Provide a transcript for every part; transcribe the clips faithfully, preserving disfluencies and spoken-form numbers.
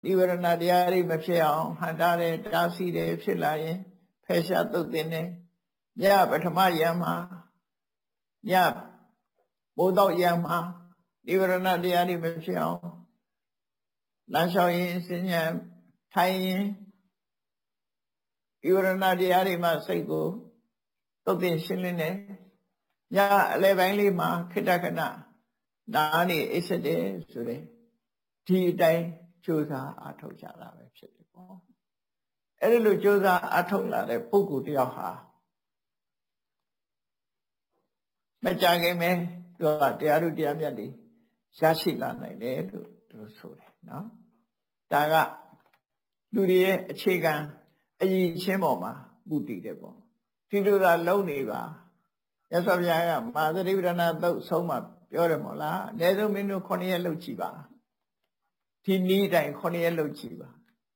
နိဝရဏတရားတွေမဖြစ်အောင်ဟန်တာတယ်တားဆီးတယ်ဖြစ်လာရင်ဖယ်ရှားသုတ်သင်တယ်ညပထမယံမှာညမိုးတော့ယံမှာနိဝရဏတရားတွေမဖြစ်အောင်လမ်းလျှောက်ရင်စဉ္ညာထိုင်ရင်နိဝရဏတရားတွေမှာစိတ်ကိုသုတ်သင်ရှင်းလင်းတယ်ညအလယ်ပိုင်းလေးမှာခိတ္တခဏနားနေအိပ်စက်တယ်ဆိုတဲ့ဒီအတိုင်းကြိုးစားအားထုတ်ကြတာပဲဖြစ်တယ်ပေါ့အဲ့ဒီလိုကြိုးစားအားထုတ်လာတဲ့ပုဂ္ဂိုလ်တယောက်ဟာမကြခင်ပဲသူကတရားတို့တရားမြတ်တွေရရှိလာနိုင်တယ်လို့သူဆိုတယ်နော်ဒါကလူတွေရဲ့အခြေခံအရည်ချင်းပေါ်မှာမူတည်တယ်ပေါ့ဒီလိုသာလုံနေပါရသော်ဗျာကမာသတိပဋ္ဌာနာသုတ်ဆုံးမှာပြောတယ်မို့လားအနည်းဆုံးမင်းတို့ခုနှစ်ရက်လုပ်ကြည့်ပါဒီနည်းတိုင်းခုနှစ်ရက်လုပ်ကြည့်ပါ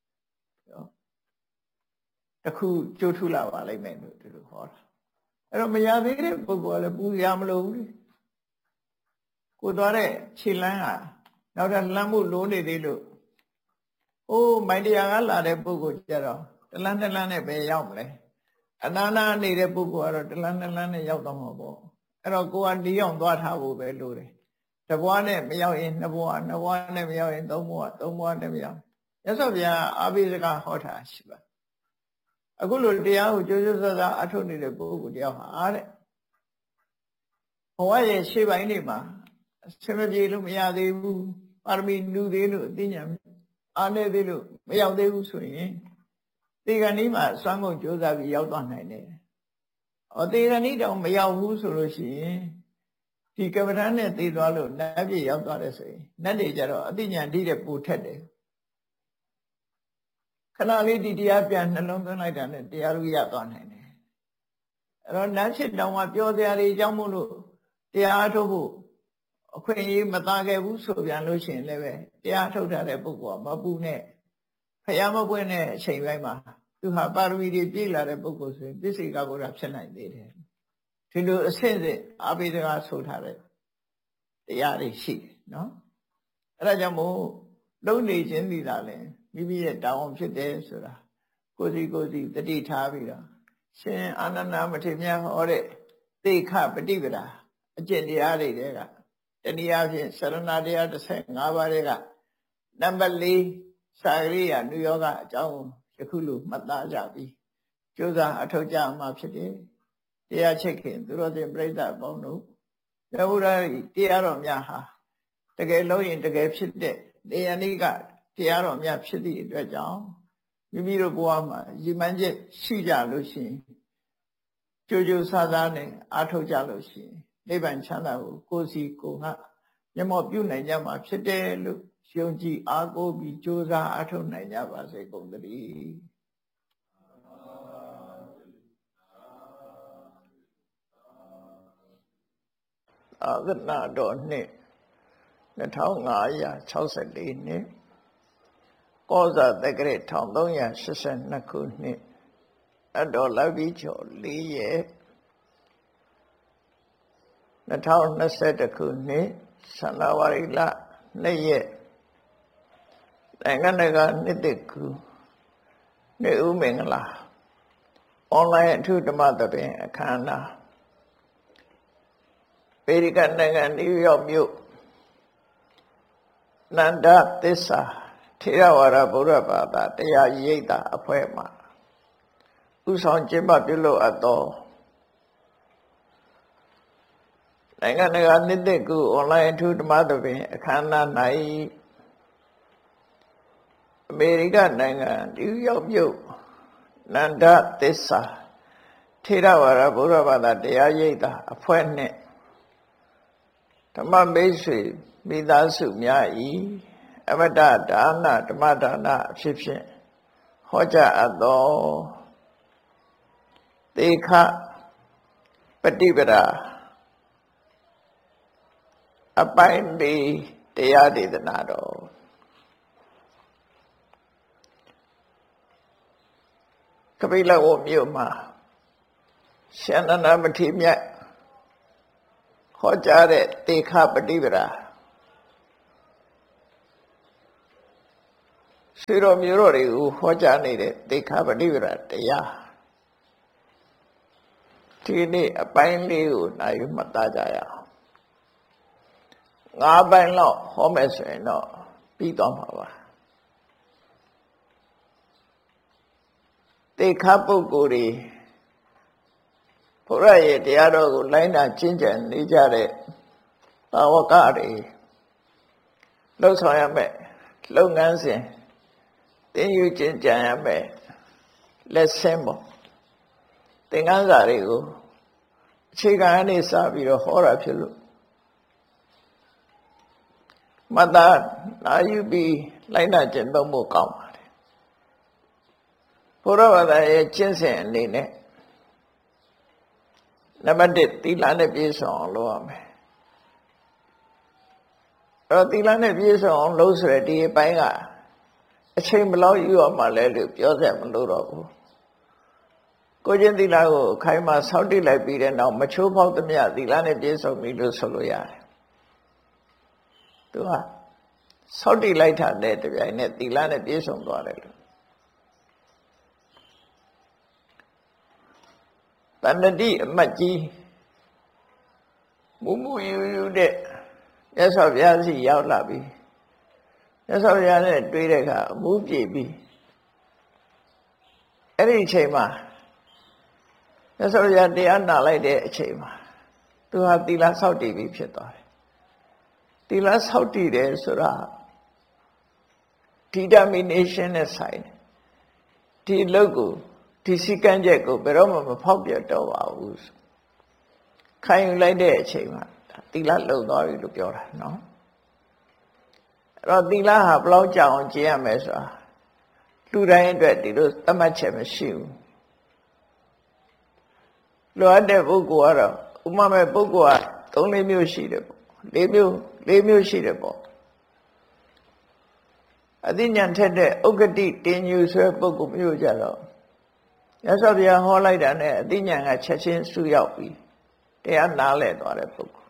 တခုကြိုးထူလာပါလိမ့်မယ်လို့ဒီလိုဟောတာအဲ့တော့မရသေးတဲ့ပုဂ္ဂိုလ်ကလည်းပူရမလို့ဘူးကိုသွားတဲ့ခြေလမ်းကနောက်ထပ်လှမ်းမှုလိုနေသေးလို့အိုးမိုင်တရားကလာတဲ့ပုဂ္ဂိုလ်ကြတော့တလန်းတလန်းနဲ့ပဲရောက်မလဲအနာနာနေတဲ့ပုဂ္ဂိုလ်ကတော့တလန်းတလန်းနဲ့ရောက်တော့မှာပေါ့အဲ့တော့ကိုကနီးအောင်သွားထားဖို့ပဲလိုတယ်တဘွားနဲ့မရောက်ရင်နှစ်ဘွားနှစ်ဘွားနဲ့မရောက်ရင်သုံးဘွားသုံးဘွားနဲ့မရောက်ရသော်ဗျာအာဘိစကားဟောတာရှိပါအခုလိုတရားကိုကြိုးကြိုးစားစားအထုတ်နေတဲ့ပုဂ္ဂိုလ်တယောက်ဟာတဲ့ဘဝရဲ့ရှေ့ပိုင်းတွေမှာအစမပြေလို့မရသေးဘူးပါရမီနုသေးလို့အသိဉာဏ်အားနည်းသေးလို့မရောက်သေးဘူးဆိုရင်သေဂဏီမှာစွမ်းကုန်ကြိုးစားပြီးရောက်သွားနိုင်တယ်။အော်သေဂဏီတောင်မရောက်ဘူးဆိုလို့ရှိရင်ဒီကမ္မဋ္ဌာန်းနဲ့သိသွားလို့နတ်ပြည်ရောက်သွားတယ်ဆိုရင်နတ်တွေကြတော့အသိဉာဏ်ဓိတဲ့ပိုထက်တယ်ခဏလေးဒီတရားပြန်နှလုံးသွင်းလိုက်တာနဲ့တရားလူရသွားနိုင်တယ်အဲ့တော့နတ်ဖြစ်တောင်မှပြောစရာတွေအကြောင်းမို့လို့တရားထုတ်ဖို့အခွင့်အရေးမသားခဲ့ဘူးဆိုပြန်လို့ရှိရင်လည်းပဲတရားထုတ်ထားတဲ့ပုဂ္ဂိုလ်ကမပူနဲ့ဖျားမပွင့်တဲ့အချိန်ပိုင်းမှာသူဟာပါရမီတွေပြည့်လာတဲ့ပုဂ္ဂိုလ်ဆိုရင်ပြစ္ဆေကဗုဒ္ဓဖြစ်နိုင်သေးတယ်ဒီလိုအဆင့်ဆင့်အာဘိဓကဆိုထားတဲ့တရားတွေရှိတယ်နော်အဲ့ဒါကြောင့်မို့လုံနေခြင်းဒီသာလဲမိမိရဲ့တာဝန်ဖြစ်တယ်ဆိုတာကိုယ်စီကိုယ်စီတတိထားပြီးတော့ရှင်အာနန္ဒမထေရမြတ်ဟောတဲ့သေခပฏิပဒါအကျင့်တရားတွေတဲကတနည်းအားဖြင့်စရဏတရားတစ်ဆယ်ငါးပါးတွေကနံပါတ်လေးစာရိယနုယောဂအကြောင်းယခုလိုမှတ်သားကြပြီးကြိုးစားအထောက်ကြမှာဖြစ်တယ်တရားချက်ခင်သူတော်တင်ပြိဿပေါင်းတို့ဘုရားတရားတော်များဟာတကယ်လို့ရင်တကယ်ဖြစ်တဲ့နေယနိကတရားတော်များဖြစ်သည့်အတွက်ကြောင့်မိမိတို့ဘဝမှာရည်မှန်းချက်ရှိကြလို့ရှိရင်ကြိုးကြိုးစားစားနဲ့အားထုတ်ကြလို့ရှိရင်နိဗ္ဗာန်ချမ်းသာကိုကိုယ်စီကိုယ်ကမျက်မှောက်ပြုနိုင်ကြမှာဖြစ်တယ်လို့ယုံကြည်အားကိုးပြီးကြိုးစားအားထုတ်နိုင်ကြပါစေကုန်သတည်းအာသနာတော်နှစ်နှစ်ထောင်ငါးရာခြောက်ဆယ်လေးနှစ်ကောဇာတက္ကရာတစ်ထောင်သုံးရာရှစ်ဆယ်နှစ်ခုနှစ်အတော်လာပြီးကျော်လေးရက်နှစ်ထောင်နှစ်ဆယ်တစ်ခုနှစ်ဇန်နဝါရီလနှစ်ရက်နိုင်ငံတကာနှစ်သစ်ကူနှစ်ဦးမင်္ဂလာအွန်လိုင်းအထူးဓမ္မသဘင်အခမ်းအနားအမေရိကန်နိုင်ငံနယူးယောက်မြို့နန္ဒသစ္စာထေရဝါဒဗုဒ္ဓဘာသာတရားရိပ်သာအဖွဲ့မှဥဆောင်ကျင်းပပြုလုပ်အပ်သောနိုင်ငံတကာနှစ်သစ်ကူအွန်လိုင်းအထူးဓမ္မသဘင်အခမ်းအနား၌အမေရိကန်နိုင်ငံနယူးယောက်မြို့နန္ဒသစ္စာထေရဝါဒဗုဒ္ဓဘာသာတရားရိပ်သာအဖွဲ့နှင့်ဓမ္မမိတ်ဆွေမိသားစုများဤအမတဒါနဓမ္မဒါနအဖြစ်ဖြင့်ဟောကြားအပ်သောသေခပฏิပဒါအပိုင်းလေးတရားဒေသနာတော်ကပိလဝမြို့မှာရှင်နန္ဒမထေရမြတ်ဟောကြားတဲ့သေခပฏิပဒါဆွေတော်မျိုးတော်တွေကိုဟောကြားနေတဲ့သိက္ခာပฏิပဒါတရားဒီနေ့အပိုင်းလေးကိုနိုင်မှတ်သားကြရအောင်ငါးပိုင်းလောက်ဟောမယ်ဆိုရင်တော့ပြီးသွားမှာပါသိက္ခာပုဂ္ဂိုလ်တွေဘုရားရဲ့တရားတော်ကိုလိုက်နာကျင့်ကြံနေကြတဲ့သာဝကတွေလှုပ်ဆောင်ရမယ်လုပ်ငန်းစဉ်သင်ယူကျင့်ကြံရမယ်လက်ဆင့်ပေါ့သင်္ကန်းစာတွေကိုအခြေခံအနေစပြီးတော့ဟောတာဖြစ်လို့မတ္တနာယူပြီးလိုက်နာကျင့်သုံးဖို့ကောင်းပါတယ်ဘုရားဘာသာရဲ့ကျင့်စဉ်အနေနဲ့နံပါတ်တစ်သီလနဲ့ပြည့်စုံအောင်လုပ်ရမယ်အဲ့တော့သီလနဲ့ပြည့်စုံအောင်လုပ်ဆိုရတဲ့ဒီအပိုင်းကအချိန်ဘယ်လောက်ယူရမှလဲလို့ပြောစရာမလိုတော့ဘူးကိုချင်းသီလကိုခိုင်မာဆောက်တည်လိုက်ပြီးတဲ့နောက်မချိုးဖောက်သမျှသီလနဲ့ပြည့်စုံပြီလို့ဆိုလို့ရတယ်သူကဆောက်တည်လိုက်တာတဲ့တပြိုင်နက်သီလနဲ့ပြည့်စုံသွားတယ်လို့တဏ္ဍတိအမတ်ကြီးမူမူယူယူတဲ့မြတ်စွာဘုရားစီရောက်လာပြီမြတ်စွာဘုရားနဲ့တွေ့တဲ့အခါအမှုပြေပြီအဲ့ဒီအချိန်မှာမြတ်စွာဘုရားတရားနာလိုက်တဲ့အချိန်မှာသူဟာသီလဆောက်တည်ပြီဖြစ်သွားတယ်သီလဆောက်တည်တယ်ဆိုတာ determination နဲ့ဆိုင်တယ်ဒီအလုပ်ကိုဒီစည်းကမ်းချက်ကိုဘယ်တော့မှမဖောက်ပြတော့ပါဘူးခိုင်းယူလိုက်တဲ့အချိန်မှာသီလလုံသွားပြီလို့ပြောတာနော်အဲ့တော့သီလဟာဘယ်လောက်ကြာအောင်ကျင့်ရမယ်ဆိုတာလူတိုင်းအတွက်ဒီလိုသတ်မှတ်ချက်မရှိဘူးလိုအပ်တဲ့ပုဂ္ဂိုလ်ကတော့ဥပမာမဲ့ပုဂ္ဂိုလ်ကသုံးလေးမျိုးရှိတယ်ပေါ့လေးမျိုးလေးမျိုးရှိတယ်ပေါ့အသိဉာဏ်ထက်တဲ့ဥက္ကတိတင်ညူဆွဲပုဂ္ဂိုလ်မျိုးကြတော့ရသော်ဗျာဟောလိုက်တာနဲ့အသိဉာဏ်ကချက်ချင်းစုရောက်ပြီးတရားနားလည်သွားတဲ့ပုဂ္ဂိုလ်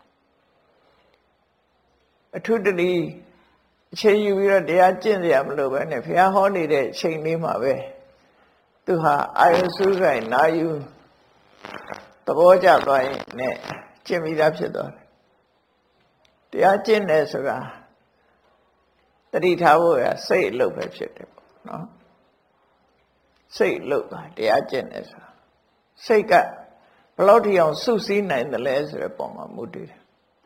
အထုတတိအချိန်ယူပြီးတော့တရားကျင့်ကြရမလို့ပဲနဲ့ဘုရားဟောနေတဲ့အချိန်လေးမှာပဲသူဟာအာယုစုဆိုင်နာယူသဘောကျသွားရင်နဲ့ကျင့်ပြီးသားဖြစ်သွားတယ်တရားကျင့်တယ်ဆိုတာတတိထားဖို့ရစိတ်အလုပ်ပဲဖြစ်တယ်ပေါ့နော်စိတ်လုပ်တာတရားကျင့်တယ်ဆိုတာစိတ်ကဘယ်လောက်ထိအောင်စုစည်းနိုင်တယ်လဲဆိုတဲ့ပုံမှာမူတည်တယ်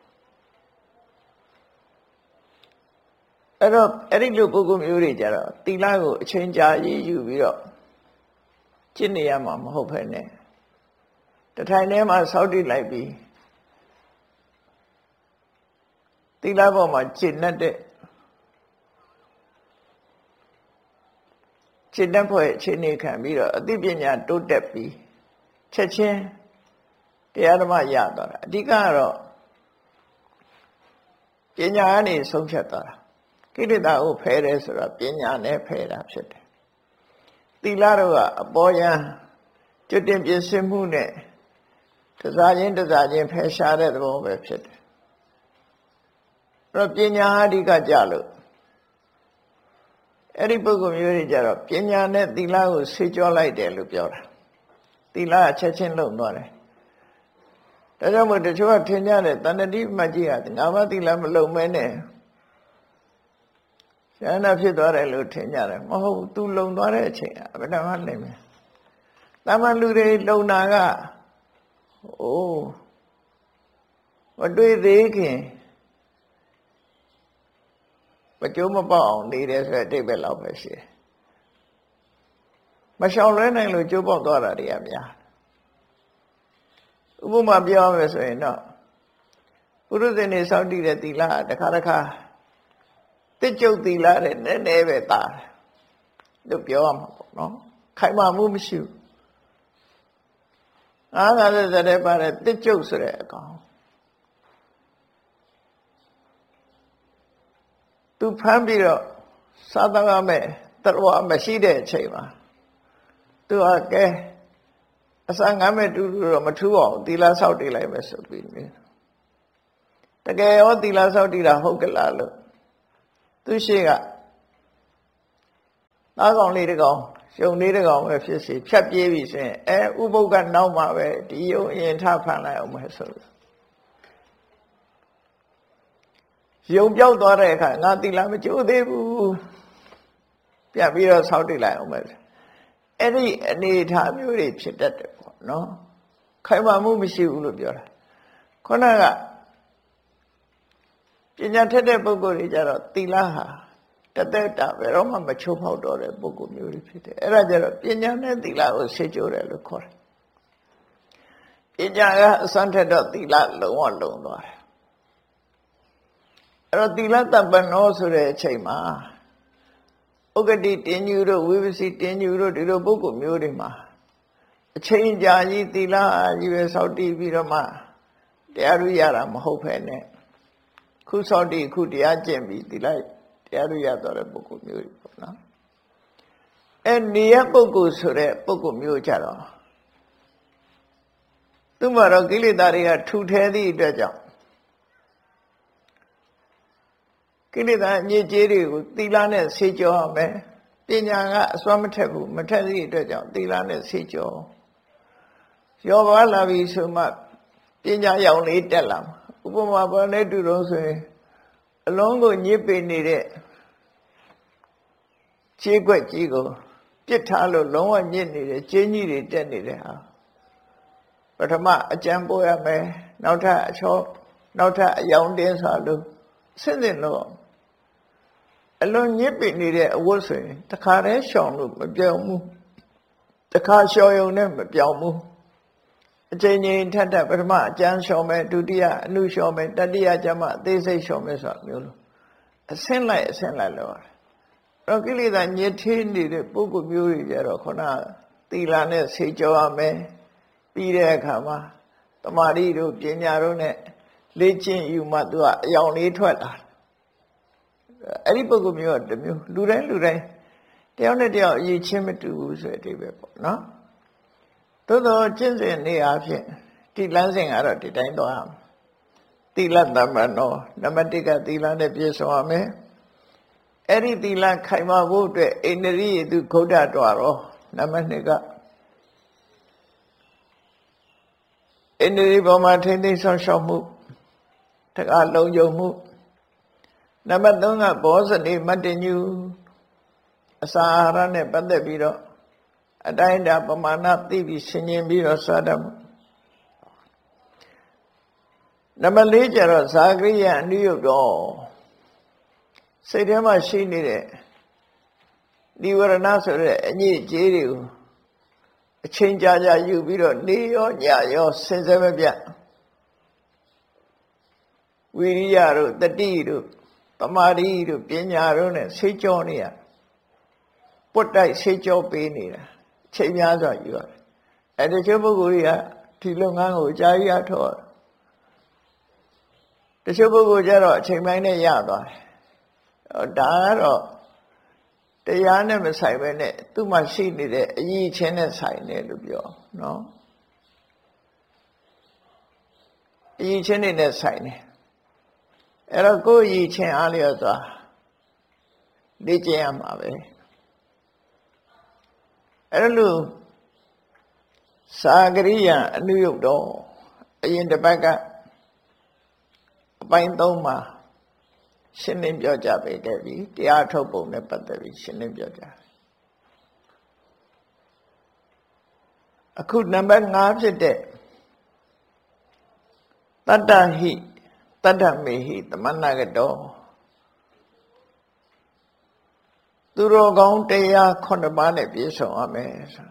အဲ့တော့အဲ့ဒီလိုပုဂ္ဂိုလ်မျိုးတွေကြတော့သီလကိုအချိန်ကြာရည်ယူပြီးတော့ကျင့်နေရမှာမဟုတ်ဘဲနဲ့တထိုင်ထဲမှာစောင့်တည်လိုက်ပြီးသီလပေါ်မှာကျင့်တတ်တဲ့ကျင့်တတ်ဖို့အခြေအနေခံပြီးတော့အသိပညာတိုးတက်ပြီးချက်ချင်းတရားဓမ္မရသွားတာအဓိကကတော့ပညာကနေဆုံးဖြတ်သွားတာကိလေသာကိုဖယ်တယ်ဆိုတာပညာနဲ့ဖယ်တာဖြစ်တယ်သီလတော့ကအပေါ်ယံကျွတ်တင်ပြည့်စုံမှုနဲ့တစားချင်းတစားချင်းဖယ်ရှားတဲ့သဘောပဲဖြစ်တယ်အဲ့တော့ပညာအဓိကကြလို့အဲ့ဒီပုဂ္ဂိုလ်မျိုးတွေကြတော့ပညာနဲ့သီလကိုဆေးကြောလိုက်တယ်လို့ပြောတာသီလအချက်ချင်းလုံသွားတယ်ဒါကြောင့်မို့တချို့ကထင်ကြတယ်တဏ္ဍတိမကြီးကငါးပါးသီလမလုံမဲနဲ့ဉာဏ်ဖြစ်သွားတယ်လို့ထင်ကြတယ်မဟုတ်သူလုံသွားတဲ့အချိန်အဘယ်တော့မှလိမ့်မယ်တာမန်လူတွေလုံတာကအိုးမတွေ့သေးခင်မကြိုးမပေါက်အောင်နေတယ်ဆိုတဲ့အတိတ်ပဲလောက်ပဲရှိတယ်မရှောင်လွဲနိုင်လို့ကြိုးပေါက်သွားတာတွေကများဥပမာပြောရမယ်ဆိုရင်တော့ပုရုဇဉ်တွေစောင့်တည်တဲ့သီလတခါတခါတစ်ကျုပ်သီလတဲ့နည်းနည်းပဲတာလို့ပြောရမှာပေါ့နော်ခိုင်မာမှုမရှိဘူးအားသာတဲ့ဇာတ်ပါတဲ့တစ်ကျုပ်ဆိုတဲ့အကောင်သူဖမ်းပြီးတော့စားသောက်ရမယ်တော်မရှိတဲ့အချိန်မှာသူကကဲအစာငမ်းမဲ့တူတူတော့မထူးအောင်သီလဆောက်တည်လိုက်မယ်ဆိုပြီးနေတကယ်ရောသီလဆောက်တည်တာဟုတ်ကလားလို့သူရှိကသားကောင်လေးတကောင်ရှုံလေးတကောင်ပဲဖြစ်စီဖြတ်ပြေးပြီဆိုရင်အဲဥပုပ်ကနောက်မှာပဲဒီယုံအရင်ထဖန်လိုက်အောင်မယ်ဆိုယုံပြောက်သွားတဲ့အခါငါသီလမကျိုးသေးဘူးပြန်ပြီးတော့ဆောက်တည်လိုက်အောင်မယ်အဲ့ဒီအနေအထားမျိုးတွေဖြစ်တတ်တယ်ပေါ့နော်ခိုင်မာမှုမရှိဘူးလို့ပြောတာခုနကပညာထက်တဲ့ပုဂ္ဂိုလ်တွေကြတော့သီလဟာတသက်တာဘယ်တော့မှမချိုးဖောက်တော့တဲ့ပုဂ္ဂိုလ်မျိုးတွေဖြစ်တယ်အဲ့ဒါကြတော့ပညာနဲ့သီလကိုဆေးကြိုးတယ်လို့ခေါ်တယ်ပညာကအစွမ်းထက်တော့သီလလုံးဝလုံသွားတယ်အဲ့တော့သီလတပ္ပနောဆိုတဲ့အချိန်မှာဥက္ကတိတင်းညူတို့ဝိပစီတင်းညူတို့ဒီလိုပုဂ္ဂိုလ်မျိုးတွေမှာအချိန်ကြာကြီးသီလကြီးပဲစောင့်တည်ပြီးတော့မှတရားဥရတာမဟုတ်ဖ ೇನೆ ခုစောင့်တည်ခုတရားကျင့်ပြီးသီလတရားဥရတော်တဲ့ပုဂ္ဂိုလ်မျိုးတွေပေါ့နော်အဲနေရပုဂ္ဂိုလ်ဆိုတဲ့ပုဂ္ဂိုလ်မျိုးကြတော့သူ့မှာတော့ကိလေသာတွေကထူထဲသည့်အတွက်ကြောင့်ကိလေသာအညစ်အကြေးတွေကိုသီလနဲ့ဆေးကြောရမယ်ပညာကအစွမ်းမထက်ဘူးမထက်သည့်အတွက်ကြောင့်သီလနဲ့ဆေးကြောရောပါလာပြီဆိုမှပညာရောင်လေးတက်လာမှာဥပမာဘာနဲ့တူတော့ဆိုရင်အလုံးကိုညစ်ပေနေတဲ့ခြေခွက်ကြီးကိုပြစ်ထားလို့လုံးဝညစ်နေတဲ့ကျင်းကြီးတွေတက်နေတဲ့ဟာပထမအကြံပို့ရမယ်နောက်ထပ်အချောနောက်ထပ်အယောင်တင်းစွာလို့ဆင့်စဉ်လို့အလုံးညစ်ပေနေတဲ့အဝတ်ဆိုရင်တခါတည်းရှောင်လို့မပြောင်းဘူးတခါလျှော်ယုံနဲ့မပြောင်းဘူးအချိန်ချင်းထပ်ထပ်ပထမအကျမ်းလျှော်မယ်ဒုတိယအနုလျှော်မယ်တတိယကျမှအသေးစိတ်လျှော်မယ်ဆိုတာမျိုးလို့အဆင့်လိုက်အဆင့်လိုက်လို့ရတယ်။တော့ကိလေသာညစ်ထေးနေတဲ့ပုဂ္ဂိုလ်မျိုးတွေကြတော့ခုနသီလနဲ့ဆေးကြောရမယ်ပြီးတဲ့အခါမှာတမာတိတို့ပညာတို့နဲ့လေ့ကျင့်ယူမှသူကအယောင်လေးထွက်လာအဲ့ဒီပုဂ္ဂိုလ်မျိုးကတမျိုးလူတိုင်းလူတိုင်းတယောက်နဲ့တယောက်အရေးချင်းမတူဘူးဆိုတဲ့အဓိပ္ပာယ်ပေါ့နော်သို့သောကျင့်စဉ်နေအားဖြင့်ဒီလမ်းစဉ်ကတော့ဒီတိုင်းသွားရမယ်သီလသမ္ပန္နောနံပါတ်တစ်ကသီလနဲ့ပြည့်စုံရမယ်အဲ့ဒီသီလခိုင်မာဖို့အတွက်အိန္ဒြိယတုဂုဋ္ဌတော်ရောနံပါတ်နှစ်ကအိန္ဒြိဘောမှာထိမ့်သိမ်းဆောင်ရှောက်မှုတက္ကလုံယုံမှုနံပါတ်သုံးကဘောဇတိမတ္တညုအစာအာဟာရနဲ့ပတ်သက်ပြီးတော့အတိုင်းတာပမာဏသိပြီးဆင်ញင်ပြီးတော့စားတတ်မှုနံပါတ်လေးကျတော့ဇာကရိယအနုယုတ်တော့စိတ်ထဲမှာရှိနေတဲ့နိဝရဏဆိုတဲ့အညစ်အကြေးတွေကိုအချိန်ကြာကြာယူပြီးတော့နေရောညရောစင်စဲမပြတ်ဝိရိယတို့တတိတို့သမာဓိတို့ပညာတို့နဲ့ဆေးကြောနေရပွတ်တိုက်ဆေးကြောပေးနေတာချိန်များစွာယူရတယ်အဲတချို့ပုဂ္ဂိုလ်တွေကဒီလုပ်ငန်းကိုအကြာကြီးအထောက်တချို့ပုဂ္ဂိုလ်ကျတော့အချိန်ပိုင်းနဲ့ရသွားတယ်ဒါကတော့တရားနဲ့မဆိုင်ပဲနဲ့သူ့မှာရှိနေတဲ့အရည်အချင်းနဲ့ဆိုင်တယ်လို့ပြောနော်အရည်ချင်းတွေနဲ့ဆိုင်တယ်အဲ့တော့ကိုယ်အရည်ချင်းအားလျော်စွာလေ့ကျင့်ရမှာပဲအဲ့လိုသာဂရိယအနုယုတ်တော့အရင်တစ်ပတ်ကအပိုင်းသုံးမှာရှင်းလင်းပြောကြပေတဲ့ပြီတရားထုတ်ပုံနဲ့ပတ်သက်ပြီးရှင်းလင်းပြောကြအခုနံပါတ်၅ဖြစ်တဲ့တတ္တဟိတတ္တမေဟိသမဏဂတောသူတော်ကောင်းတရားခုနှစ်ပါးနဲ့ပြည့်စုံရမယ်ဆို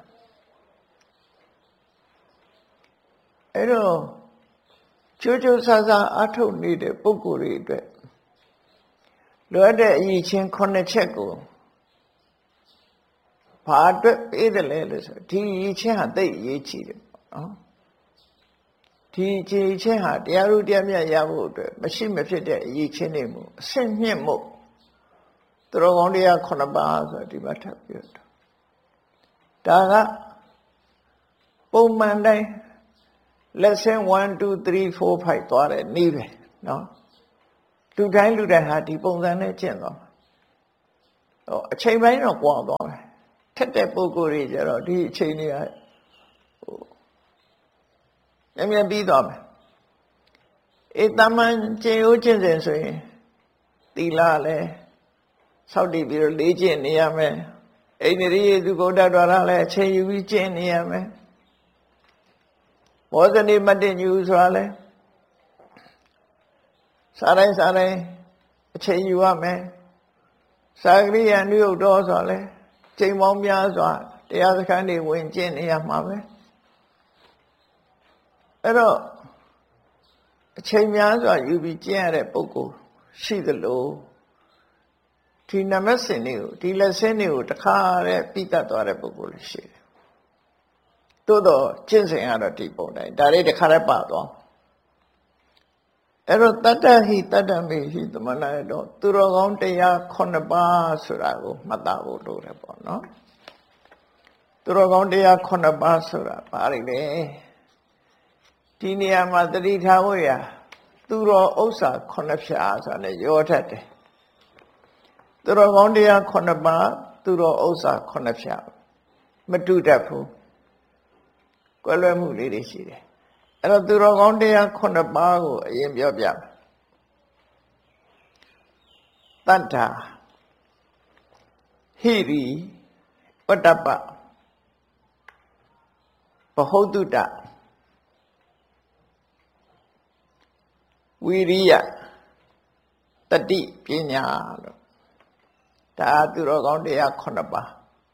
အဲ့တော့ကျိုးကျိုးဆာဆာအထုတ်နေတဲ့ပုဂ္ဂိုလ်တွေအတွက်လိုအပ်တဲ့အရည်ချင်းခုနှစ်ချက်ကိုဘာအတွက်ပေးတယ်လဲလို့ဆိုဒီအရည်ချင်းဟာသိအရေးကြီးတယ်ပေါ့နော်ဒီအရည်ချင်းဟာတရားဥတရားမြတ်ရဖို့အတွက်မရှိမဖြစ်တဲ့အရည်ချင်းတွေမှုအဆင့်မြင့်မှုသူတော်ကောင်းတရားခုနှစ်ပါးဆိုဒီမှာထပ်ပြောတာဒါကပုံမှန်တိုင်း lesson one two three four five သွားတယ်နည်းပဲเนาะလူတိုင်းလူတိုင်းဟာဒီပုံစံနဲ့ကျင့်သွားမှာအချိန်ပိုင်းတော့ကွာသွားမယ်ထက်တဲ့ပုဂ္ဂိုလ်တွေကြတော့ဒီအချိန်တွေကဟိုမြင်မြင်ပြီးသွားမယ်အေးတမန်ကျင့်ဦးကျင့်စဉ်ဆိုရင်သီလလည်းစောင့်တည်ပြီးတော့လေ့ကျင့်နေရမယ်အိန္ဒြိယသူဂုဏ္ဍတော်ရလည်းအချိန်ယူပြီးကျင့်နေရမယ်မောဇနိမတ္တညူဆိုတာလည်းစားတိုင်းစားတိုင်းအချိန်ယူရမယ်သာဂရိယနုယုတ်တော်ဆိုတာလည်းချိန်ပေါင်းများစွာတရားစခန်းတွေဝင်ကျင့်နေရမှာပဲအဲ့တော့အချိန်များစွာယူပြီးကျင့်ရတဲ့ပုဂ္ဂိုလ်ရှိသလိုဒီနမစင်တွေကိုဒီလက်ဆင်းတွေကိုတခါတည်းပြီးတတ်သွားတဲ့ပုဂ္ဂိုလ်လည်းရှိတယ်သို့တော့ကျင့်စဉ်ကတော့ဒီပုံတိုင်းဒါလေးတခါတည်းပါသွားအဲ့တော့တတ္တဟိတတ္တမေဟိသမဏရတော့သူတော်ကောင်းတရားခုနှစ်ပါးဆိုတာကိုမှတ်သားဖို့လိုတယ်ပေါ့နော်သူတော်ကောင်းတရားခုနှစ်ပါးဆိုတာဘာတွေလဲဒီနေရာမှာသတိထားဖို့ရသူတော်ဥစ္စာခုနှစ်ဖြာဆိုတာနဲ့ရောထက်တယ်သူတော်ကောင်းတရားခုနှစ်ပါးသူတော်ဥစ္စာခုနှစ်ဖြာမတူတတ်ဘူးကွဲလွဲမှုလေးတွေရှိတယ်အဲ့တော့သူတော်ကောင်းတရားခုနှစ်ပါးကိုအရင်ပြောပြမယ်တတ္ထာဟိရိဝတ္တပဘဟုတုတဝိရိယတတိပညာလို့ဒါသူတော်ကောင်းတရားခုနှစ်ပါး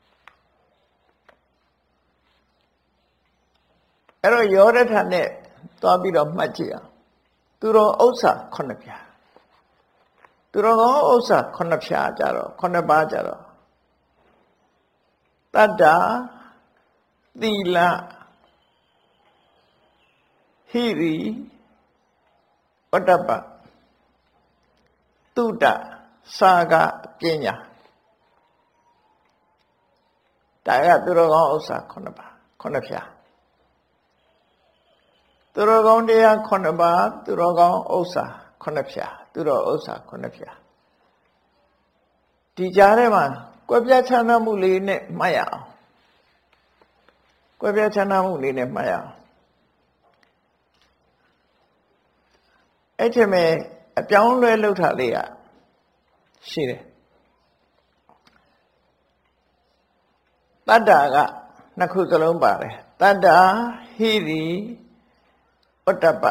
အဲ့တော့ယောရထနဲ့သွားပြီးတော့မှတ်ကြည့်အောင်သူတော်ဥစ္စာခုနှစ်ဖြာသူတော်ကောင်းဥစ္စာခုနှစ်ဖြာကြတော့ခုနှစ်ပါးကြတော့တတ္တာသီလဟိရိဝတ္တပတုဒ္ဒစာကပညာဒါကသူတော်ကောင်းဥစ္စာခုနှစ်ပါးခုနှစ်ဖြာသူတော်ကောင်းတရားခုနှစ်ပါးသူတော်ကောင်းဥစ္စာခုနှစ်ဖြာသူတော်ဥစ္စာခုနှစ်ဖြာဒီကြားထဲမှာကွက်ပြားချမ်းသာမှုလေးနဲ့မှတ်ရအောင်ကွက်ပြားချမ်းသာမှုလေးနဲ့မှတ်ရအောင်အဲ့ဒီမဲ့အပြောင်းလဲလှုပ်တာလေးကရှိတယ်တတ္တာကနှစ်ခုစလုံးပါတယ်တတ္တာဟိရိဝတ္တပ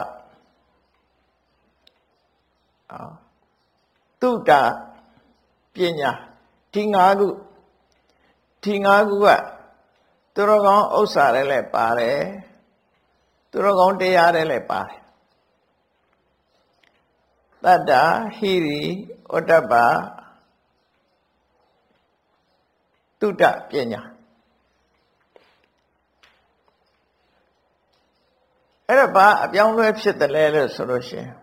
အာတုတ္တပညာဒီ၅ခုဒီ၅ခုကသူတော်ကောင်းဥစ္စာတွေလည်းပါတယ်သူတော်ကောင်းတရားတွေလည်းပါတယ်တတ္တာဟိရိဝတ္တပတုတ္တပညာအဲ့ဒါဘာအပြောင်းလဲဖြစ်တယ်လဲလို့ဆိုလို့ရှိရင်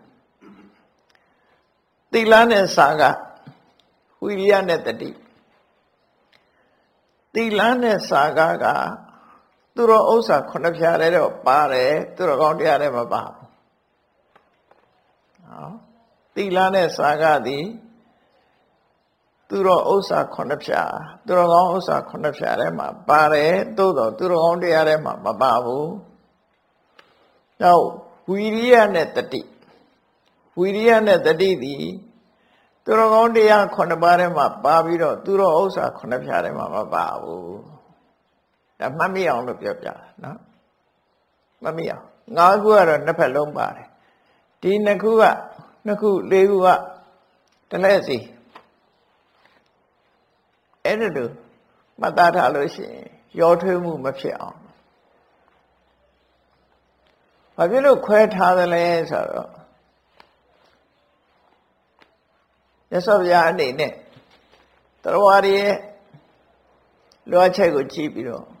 သီလနဲ့စာကဝိရိယနဲ့တတိသီလနဲ့စာကကသူတော်ဥစ္စာခုနှစ်ဖြာတဲ့တော့ပါတယ်သူတော်ကောင်းတရားတွေမပါဘူးဟောသီလနဲ့စာကသည်သူတော်ဥစ္စာခုနှစ်ဖြာသူတော်ကောင်းဥစ္စာခုနှစ်ဖြာထဲမှာပါတယ်သို့တော့သူတော်ကောင်းတရားထဲမှာမပါဘူးနောက်ဝိရိယနဲ့တတိဝိရိယနဲ့တတိသည်သူတော်ကောင်းတရားခုနှစ်ပါးထဲမှာပါပြီးတော့သူတော်ဥစ္စာခုနှစ်ဖြာထဲမှာမပါဘူးဒါမှတ်မိအောင်လို့ပြောပြတာနော်မှတ်မိအောင်ငါးခုကတော့နှစ်ဖက်လုံးပါတယ်ဒီနှစ်ခုကနှစ်ခုလေးခုကတလဲစီအဲ့ဒါတို့မှတ်သားထားလို့ရှိရင်ရောထွေးမှုမဖြစ်အောင်ဘာဖြစ်လို့ခွဲထားသလဲဆိုတော့ရသော်ဗျာအနေနဲ့တရားဝါရီရဲ့လွှမ်းချက်ကိုကြည့်ပြီးတော့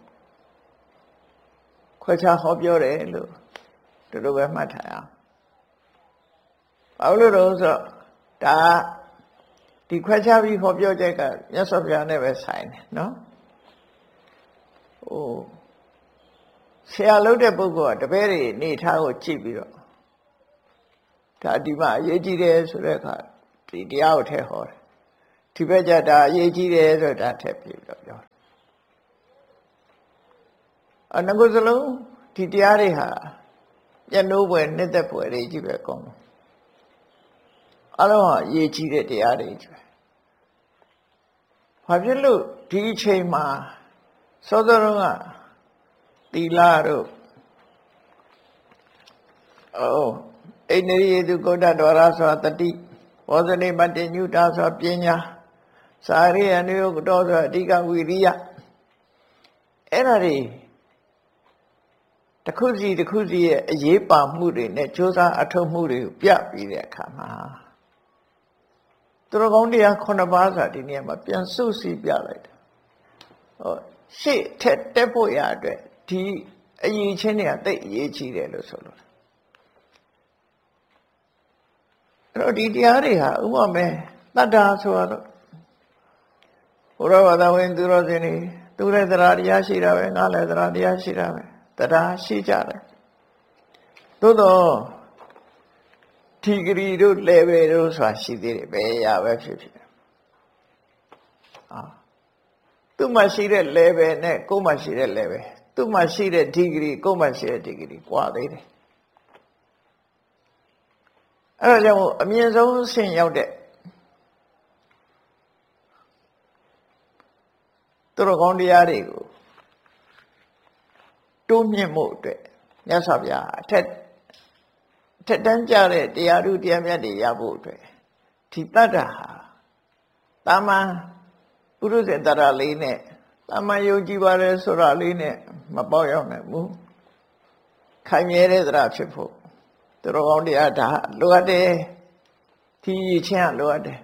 ခွဲခြားဟောပြောတယ်လို့ဒီလိုပဲမှတ်ထားအောင်ဘာလို့လဲဆိုတော့ဒါဒီခွဲခြားပြီးဟောပြောချက်ကရသော်ဗျာနဲ့ပဲဆိုင်တယ်နော်ဟိုဆရာလုပ်တဲ့ပုဂ္ဂိုလ်ကတပည့်တွေနေထားကိုကြည့်ပြီးတော့ဒါဒီမှာအရေးကြီးတယ်ဆိုတဲ့အခါဒီတရားကိုထည့်ဟောတယ်ဒီဘက်ကျဒါအရေးကြီးတယ်ဆိုတာထည့်ပြီးတော့ပြောအနကုစလုံးဒီတရားတွေဟာပြတ်လို့ပွဲနှစ်သက်ပွဲတွေကြီးပဲကောင်းတယ်အလုံးဟာအရေးကြီးတဲ့တရားတွေကြီးပဲဘာဖြစ်လို့ဒီအချိန်မှာစောစောတုန်းကသီလတို့အော်အိန္ဒိယသူကုဋ္ဌတော်ရဆိုတာတတိဘောဇနိမတ္တညုတာဆိုတာပညာစာရိယနုယုတ်တော်ဆိုတာအဓိကဝိရိယအဲ့ဒါတွေတစ်ခုစီတစ်ခုစီရဲ့အရေးပါမှုတွေနဲ့ကြိုးစားအထောက်မှုတွေကိုပြပြီးတဲ့အခါမှာသူတော်ကောင်းတရားခုနှစ်ပါးဆိုတာဒီနေရာမှာပြန်စုစည်းပြလိုက်တယ်ဟောရှေ့ထက်တက်ဖို့ရအတွက်ဒီအရေးချင်းတွေကသိအရေးကြီးတယ်လို့ဆိုလို့အဲ့တော့ဒီတရားတွေဟာဥပမာတတ္တာဆိုတော့ဘုရားဘာသာဝင်သူတော်စင်တွေသူလည်းတရားတရားရှိတာပဲငါလည်းတရားတရားရှိတာပဲတရားရှိကြတယ်သို့တော့ဒီဂရီတို့ level တို့ဆိုတာရှိသေးတယ်ပဲရပဲဖြစ်ဖြစ်အာသူ့မှာရှိတဲ့ level နဲ့ကိုယ်မှာရှိတဲ့ level သူ့မှာရှိတဲ့ degree ကိုယ်မှာရှိတဲ့ degree ကွာသေးတယ်အဲ့ဒါကြောင့်အမြင့်ဆုံးဆင့်ရောက်တဲ့သူတော်ကောင်းတရားတွေကိုတိုးမြင့်မှုအတွက်မြတ်စွာဘုရားအထက်ထက်တန်းကြတဲ့တရားဓုတရားမြတ်တွေရဖို့အတွက်ဒီတတ္တဟာတာမန်ပုရုဇဉ်တတ္တလေးနဲ့တာမန်ယုံကြည်ပါတယ်ဆိုတာလေးနဲ့မပေါရောက်နိုင်ဘူးခိုင်မြဲတဲ့တရားဖြစ်ဖို့သူတော်ကောင်းတရားဒါလိုအပ်တယ်ဒီချင်းလိုအပ်တယ်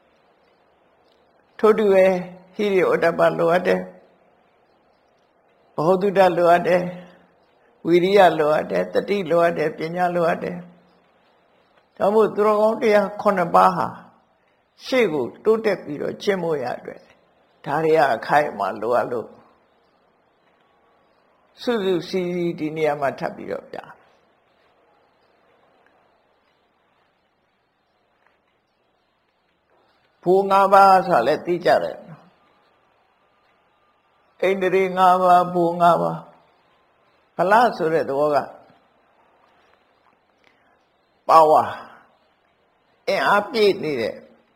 ထို့တူပဲဟိရိဩတ္တပလိုအပ်တယ်ဘဟုတုတ္တလိုအပ်တယ်ဝိရိယလိုအပ်တယ်တတိလိုအပ်တယ်ပညာလိုအပ်တယ်ဒါမို့သူတော်ကောင်းတရားခုနှစ်ပါးဟာရှေ့ကိုတိုးတက်ပြီးတော့ကျင့်ဖို့ရအတွက်ဒါတွေကအခိုင်အမာလိုအပ်လို့စုစုစည်းစည်းဒီနေရာမှာထပ်ပြီးတော့ပြဘူငါးပါးဆိုတာလည်းသိကြတယ်ဣန္ဒြေငါးပါးဘူငါးပါးဖလားဆိုတဲ့သဘောကပါဝါအင်အားပြည့်နေတဲ့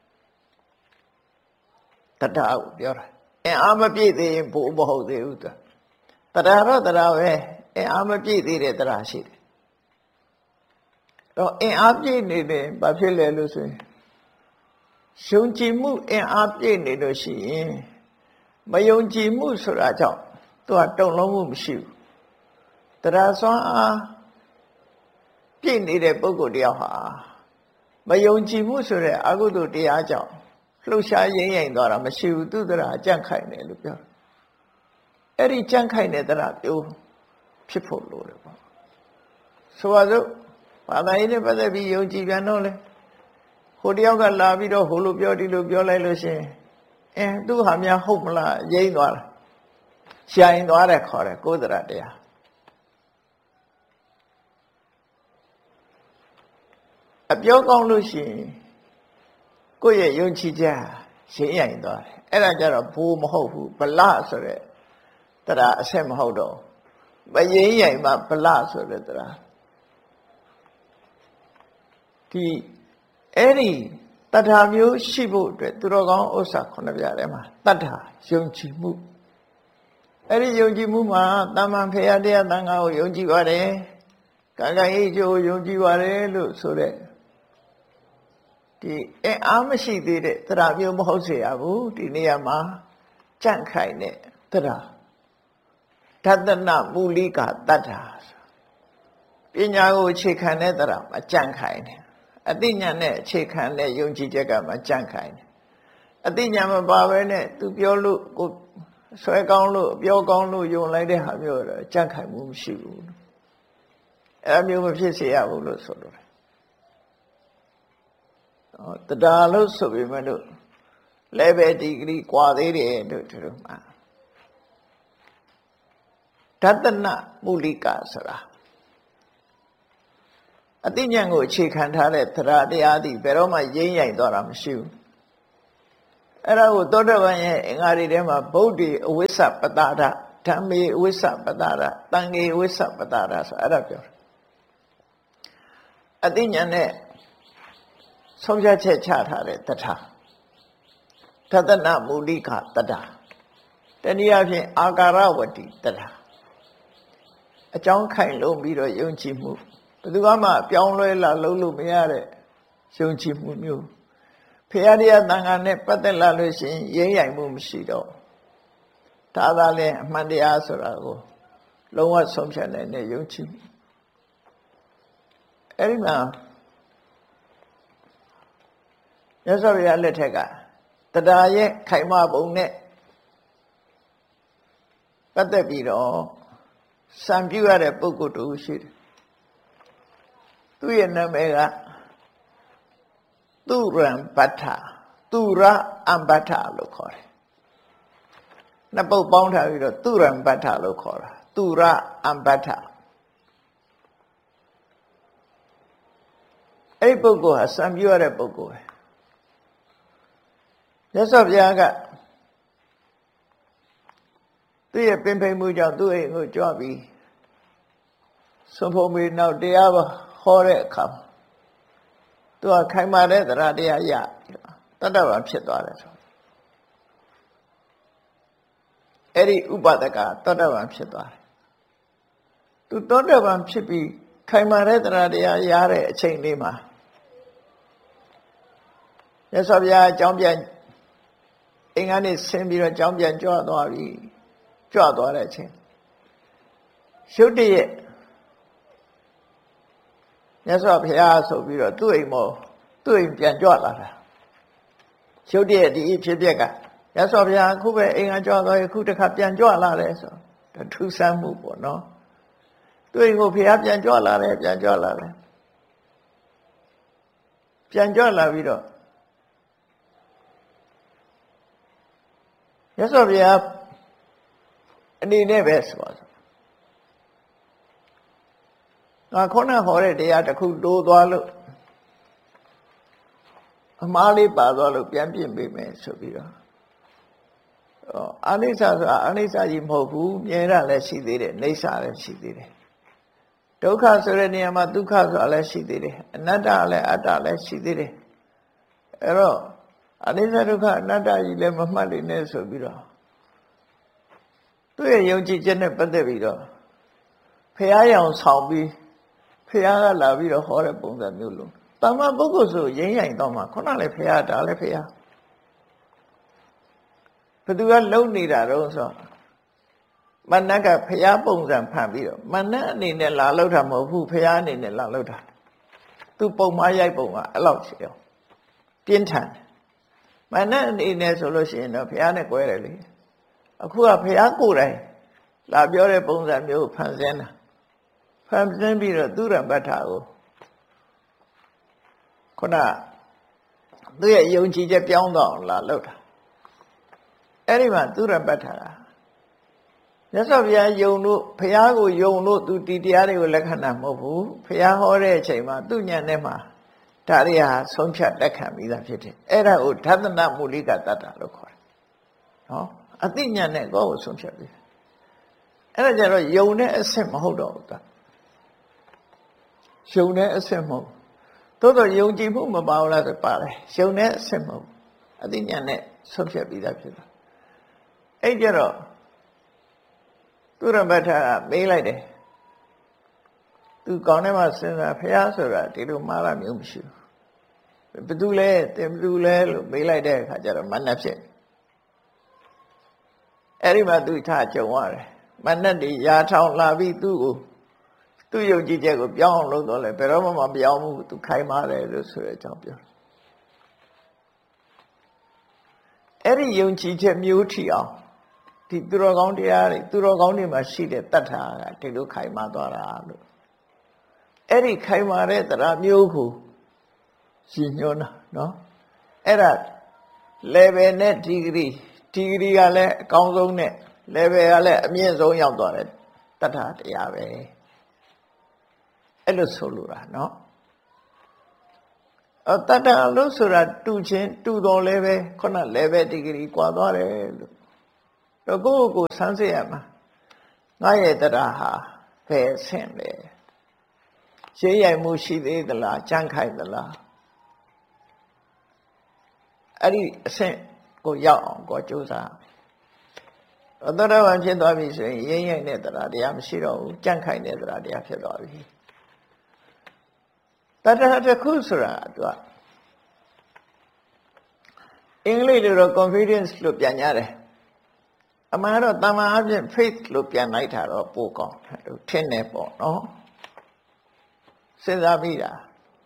တရားကိုပြောတာအင်အားမပြည့်သေးရင်ဘူမဟုတ်သေးဘူးသူတရားတော့တရားပဲအင်အားမပြည့်သေးတဲ့တရားရှိတယ်တော့အင်အားပြည့်နေတယ်ဘာဖြစ်လဲလို့ဆိုရင်ယုံကြည်မှုအင်အားပြည့်နေလို့ရှိရင်မယုံကြည်မှုဆိုတာကြောင့်သူကတုံ့လုံးမှုမရှိဘူးတရားစွမ်းအားပြည့်နေတဲ့ပုဂ္ဂိုလ်တယောက်ဟာမယုံကြည်မှုဆိုတဲ့အကုသိုလ်တရားကြောင့်လှုပ်ရှားရင်းရင်သွားတာမရှိဘူးသူတရားကြန့်ခိုင်တယ်လို့ပြောတယ်အဲ့ဒီကြန့်ခိုင်တဲ့တရားပြောဖြစ်ဖို့လိုတယ်ပေါ့ဆိုပါစို့ဘာသာရေးနဲ့ပတ်သက်ပြီးယုံကြည်ပြန်တော့လေဟိုတယောက်ကလာပြီးတော့ဟိုလိုပြောဒီလိုပြောလိုက်လို့ရှိရင်အဲသူဟာများဟုတ်မလားရိမ့်သွားတယ်ရှာရင်သွားတယ်ခေါ်တယ်ကိုယ်တရားတရားအပြောကောင်းလို့ရှိရင်ကိုယ့်ရဲ့ယုံကြည်ချက်ရင်းရင်သွားတယ်အဲ့ဒါကြတော့ဘူမဟုတ်ဘူးဗလဆိုတဲ့တရားအဆက်မဟုတ်တော့မရင်းရင်မှဗလဆိုတဲ့တရားဒီအဲ့ဒီတတ္ထာမျိုးရှိဖို့အတွက်သူတော်ကောင်းဥစ္စာခုနှစ်ပြားထဲမှာတတ္ထာယုံကြည်မှုအဲ့ဒီယုံကြည်မှုမှာတမန်ဖေရတရားတန်ခါကိုယုံကြည်ပါတယ်ကံကံဤကျိုးယုံကြည်ပါတယ်လို့ဆိုတဲ့ဒီအအားမရှိသေးတဲ့တရားမျိုးမဟုတ်စေရဘူးဒီနေရာမှာကြန့်ခိုင်တဲ့တရားဓတ္တနမူလိကတတ္ထာပညာကိုအခြေခံတဲ့တရားမှာကြန့်ခိုင်တယ်အသိဉာဏ်နဲ့အခြေခံတဲ့ယုံကြည်ချက်ကမှကြန့်ခိုင်တယ်အသိဉာဏ်မပါဘဲနဲ့သူပြောလို့ကိုဆွဲကောင်းလို့ပြောကောင်းလို့ယုံလိုက်တဲ့ဟာမျိုးတော့ကြန့်ခိုင်မှုမရှိဘူးအဲ့အမျိုးမဖြစ်စေရဘူးလို့ဆိုလို့တရားလို့ဆိုပေမဲ့လို့ level degree กว่าသေးတယ်တို့တို့မှာဓတ္တနမူလိကဆိုတာအသိဉာဏ်ကိုအခြေခံထားတဲ့သရတရားသည်ဘယ်တော့မှရင်းရိုင်သွားတာမရှိဘူးအဲ့ဒါကိုသောတပန်ရဲ့အင်္ဂါတွေထဲမှာဗုဒ္ဓေအဝိစ္စပတာဒဓမ္မေအဝိစ္စပတာဒတန်ဃေအဝိစ္စပတာဒဆိုအဲ့ဒါပြောတယ်အသိဉာဏ်နဲ့ဆုံးဖြတ်ချက်ချထားတဲ့တထာသတ္တနမူလိကတထာတနည်းအားဖြင့်အာကာရဝတ္တိတထာအကြောင်းခိုင်လုံပြီးတော့ယုံကြည်မှုဘယ်သူမှပြောင်းလဲလာလုံးလို့မရတဲ့ယုံကြည်မှုမျိုးဖရာတရားတန်ခါနဲ့ပတ်သက်လာလို့ရှိရင်ရိမ့်ရိုင်မှုမရှိတော့ဒါသာလဲအမှန်တရားဆိုတာကိုလုံးဝဆုံးဖြတ်နိုင်တဲ့ယုံကြည်မှုအဲ့ဒီမှာမြတ်စွာဘုရားလက်ထက်ကတရားရဲ့ခိုင်မာပုံနဲ့ပတ်သက်ပြီးတော့စံပြုရတဲ့ပုဂ္ဂိုလ်တူရှိတယ်သူ့ရဲ့နာမည်ကသူရံပတ္ထသူရအံပတ္ထလို့ခေါ်တယ်နှစ်ပုဒ်ပေါင်းထားပြီးတော့သူရံပတ္ထလို့ခေါ်တာသူရအံပတ္ထအဲ့ဒီပုဂ္ဂိုလ်ဟာစံပြုရတဲ့ပုဂ္ဂိုလ်ပဲမြတ်စွာဘုရားကသူ့ရဲ့ပင်ပိန်မှုကြောင့်သူ့အိမ်ကိုကြွပြီးဆွန်ဖုံးပြီးနောက်တရားဟောတဲ့အခါသူကခိုင်မာတဲ့တရားတရားရတတ္တဗံဖြစ်သွားတယ်ဆိုအဲ့ဒီဥပဒကတတ္တဗံဖြစ်သွားတယ်သူတတ္တဗံဖြစ်ပြီးခိုင်မာတဲ့တရားတရားရတဲ့အချိန်လေးမှာမြတ်စွာဘုရားအကြောင်းပြန်အင်္ဂါနေ့ဆင်းပြီးတော့အကြောင်းပြန်ကြွသွားပြီကြွသွားတဲ့အချိန်ရုတ်တရက်မြတ်စွာဘုရားဆိုပြီးတော့သူ့အိမ်မောသူ့အိမ်ပြန်ကြွလာတာရုတ်တရက်ဒီဖြစ်ပျက်ကမြတ်စွာဘုရားအခုပဲအိမ်ကကြွသွားရင်အခုတစ်ခါပြန်ကြွလာတယ်ဆိုတော့ထူးဆန်းမှုပေါ့နော်သူ့အိမ်ကိုဘုရားပြန်ကြွလာတယ်ပြန်ကြွလာတယ်ပြန်ကြွလာပြီးတော့မြတ်စွာဘုရားအနေနဲ့ပဲဆိုပါစို့ငါခုနဟောတဲ့တရားတစ်ခုတိုးသွားလို့အမှားလေးပါသွားလို့ပြန်ပြင်ပေးမယ်ဆိုပြီးတော့အာနိစ္စဆိုတာအာနိစ္စကြီးမဟုတ်ဘူးမြဲတာလည်းရှိသေးတယ်နေဆာလည်းရှိသေးတယ်ဒုက္ခဆိုတဲ့နေရာမှာဒုက္ခဆိုတာလည်းရှိသေးတယ်အနတ္တလည်းအတ္တလည်းရှိသေးတယ်အဲ့တော့အနိစ္စဒုက္ခအနတ္တကြီးလည်းမမှတ်နိုင်နဲ့ဆိုပြီးတော့သူ့ရဲ့ယုံကြည်ချက်နဲ့ပတ်သက်ပြီးတော့ဖရာရောင်ဆောင်ပြီးဖရာကလာပြီးတော့ဟောတဲ့ပုံစံမျိုးလုံးတမန်ပုဂ္ဂိုလ်ဆိုရင်းရိုင်တော့မှခုနလည်းဖရာဒါလည်းဖရာဘယ်သူကလုံနေတာတော့ဆိုမနက်ကဖရာပုံစံဖန်ပြီးတော့မနက်အနေနဲ့လာလောက်တာမဟုတ်ဘူးဖရာအနေနဲ့လာလောက်တာသူပုံမရိုက်ပုံကအဲ့လောက်ရှိအောင်ပြင်းထန်မနက်အနေနဲ့ဆိုလို့ရှိရင်တော့ဖရာနဲ့꿰တယ်လေအခုကဘုရားကိုယ်တိုင်လာပြောတဲ့ပုံစံမျိုးဖန်ဆင်းတာဖန်ဆင်းပြီးတော့သူရံပတ္ထကိုခုနသူရဲ့ယုံကြည်ချက်ပြောင်းတော့လာလောက်တာအဲ့ဒီမှာသူရံပတ္ထကမြတ်စွာဘုရားယုံလို့ဘုရားကိုယုံလို့သူဒီတရားတွေကိုလက်ခံတာမဟုတ်ဘူးဘုရားဟောတဲ့အချိန်မှာသူ့ဉာဏ်နဲ့မှာဒါတွေဟာဆုံးဖြတ်လက်ခံပြီးသားဖြစ်တယ်အဲ့ဒါကိုဓတ္တနမူလိကတတ္တလို့ခေါ်တယ်နော်အသိဉာဏ်နဲ့ကိုယ်ကိုဆုံးဖြတ်ပြီးအဲ့ဒါကြတော့ယုံတဲ့အဆင့်မဟုတ်တော့ဘူးကယုံတဲ့အဆင့်မဟုတ်သို့တော့ယုံကြည်မှုမပါဘူးလားဆိုပါတယ်ယုံတဲ့အဆင့်မဟုတ်အသိဉာဏ်နဲ့ဆုံးဖြတ်ပြီးသားဖြစ်တာအဲ့ကြတော့သူရမထကမေးလိုက်တယ်သူကောင်းထဲမှာစဉ်းစားဖះဆိုတာဒီလိုမှားတာမျိုးမရှိဘူးဘယ်သူလဲတင်ဘယ်သူလဲလို့မေးလိုက်တဲ့အခါကျတော့မနှက်ဖြစ်အဲ့ဒီမှာသူထားကြုံရတယ်မနှက်တွေရာထောင်လာပြီးသူ့ကိုသူ့ယုံကြည်ချက်ကိုပြောင်းအောင်လုပ်တော့လဲဘယ်တော့မှမပြောင်းဘူးသူခိုင်မာတယ်လို့ဆိုတဲ့အကြောင်းပြောအဲ့ဒီယုံကြည်ချက်မျိုးထီအောင်ဒီသူတော်ကောင်းတရားတွေသူတော်ကောင်းတွေမှာရှိတဲ့တတ်တာကဒီလိုခိုင်မာသွားတာလို့အဲ့ဒီခိုင်မာတဲ့တရားမျိုးကိုရှင်ညွှန်းတာနော်အဲ့ဒါ level နဲ့ degree degree ကလည်းအကောင်းဆုံးနဲ့ level ကလည်းအမြင့်ဆုံးရောက်သွားတယ်တတ်တာတရားပဲအဲ့လိုဆိုလိုတာနော်အတ္တလို့ဆိုတာတူချင်းတူတော်လဲပဲခုန level degree ကွာသွားတယ်လို့တော့ကိုယ့်ကိုယ်ဆန်းစစ်ရမှာငါရဲ့တရားဟာဘယ်အဆင့်လဲရှင်းရိုက်မှုရှိသေးသလားကြမ်းခိုက်သလားအဲ့ဒီအဆင့်ကိုရောက်အောင်ကိုကြိုးစားအတ္တဝံဖြစ်သွားပြီဆိုရင်ရင်းရိုက်တဲ့တရားတရားမရှိတော့ဘူးကြမ်းခိုက်တဲ့တရားတရားဖြစ်သွားပြီတတရားတစ်ခုဆိုတာသူကအင်္ဂလိပ်လိုတော့ confidence လို့ပြန်ရတယ်အမှန်တော့တမန်အပြင် faith လို့ပြန်လိုက်တာတော့ပိုကောင်းထင်တယ်ပေါ့နော်စဉ်းစားမိတာ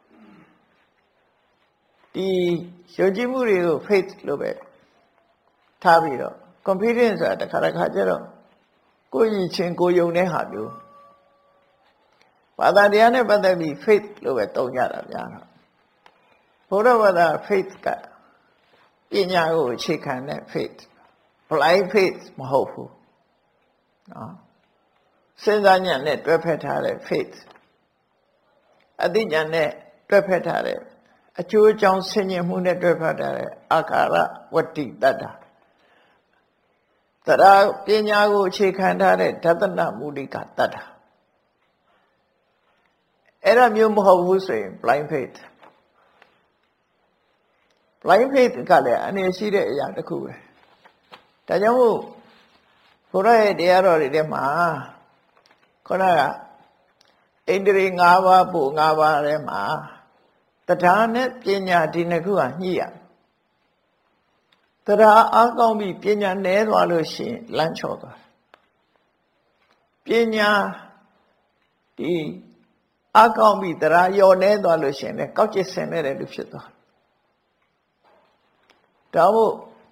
ဒီယုံကြည်မှုတွေကို faith လို့ပဲထားပြီးတော့ confidence ဆိုတာတစ်ခါတစ်ခါကျတော့ကိုယ်ရည်ချင်းကိုယ်ယုံတဲ့ဟာမျိုးဘာသာတရားနဲ့ပတ်သက်ပြီး faith လို့ပဲသုံးကြတာများတော့ဘုရားဘာသာ faith ကပညာကိုအခြေခံတဲ့ faith blind faith မဟုတ်ဘူးနော်စဉ်းစားဉာဏ်နဲ့တွဲဖက်ထားတဲ့ faith အသိဉာဏ်နဲ့တွဲဖက်ထားတဲ့အကျိုးအကြောင်းဆင်ញင်မှုနဲ့တွဲဖက်ထားတဲ့အာကာရဝတ္တိတတ္တာတရားပညာကိုအခြေခံထားတဲ့ဒသနမူလိကတတ္တာအဲ့ဒါမျိုးမဟုတ်ဘူးဆိုရင် blind faith blind faith ကလည်းအနေရှိတဲ့အရာတစ်ခုပဲဒါကြောင့်မို့ဘုရားရဲ့တရားတော်တွေထဲမှာခေါင်းကဣန္ဒြေ၅ပါးပို့၅ပါးထဲမှာတရားနဲ့ပညာဒီနှစ်ခုဟာညှိရတရားအားကောင်းပြီးပညာနည်းသွားလို့ရှိရင်လမ်းချော်သွားပညာဒီအားကောင်းပြီးတရားရောနည်းသွားလို့ရှိရင်လည်းကောက်ကျစ်ဆင်နေတဲ့လူဖြစ်သွားဒါမို့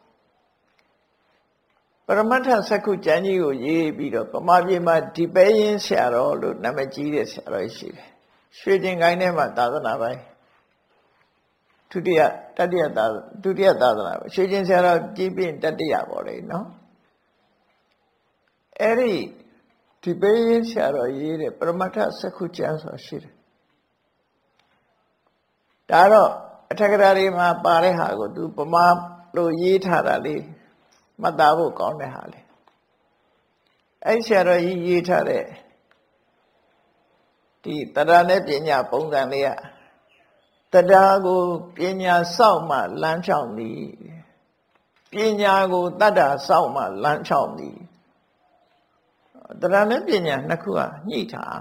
ပရမတ္ထစက္ခုကျမ်းကြီးကိုရေးပြီးတော့ပမာပြေမှာဒီပဲရင်ဆရာတော်လို့နာမည်ကြီးတဲ့ဆရာတော်ရှိတယ်ရွှေကျင်ကိုင်းထဲမှာသာသနာပိုင်းဒုတိယတတိယသာဒုတိယသာသနာရွှေကျင်ဆရာတော်ကြီးပြင်တတိယပေါ့လေနော်အဲ့ဒီဒီပဲရင်ဆရာတော်ရေးတဲ့ပရမတ္ထစက္ခုကျမ်းဆိုတာရှိတယ်ဒါတော့အထက်ကရာတွေမှာပါတဲ့ဟာကိုသူပမာလို့ရေးထားတာလေမှတ်သားဖို့ကောင်းတဲ့ဟာလေအဲ့ဆရာတော်ကြီးရေးထားတဲ့ဒီတရားနဲ့ပညာပုံစံလေးကတရားကိုပညာစောင့်မှလမ်းဖြောင့်သည်ပညာကိုတတ္တစောင့်မှလမ်းဖြောင့်သည်တရားနဲ့ပညာနှစ်ခုကညှိထား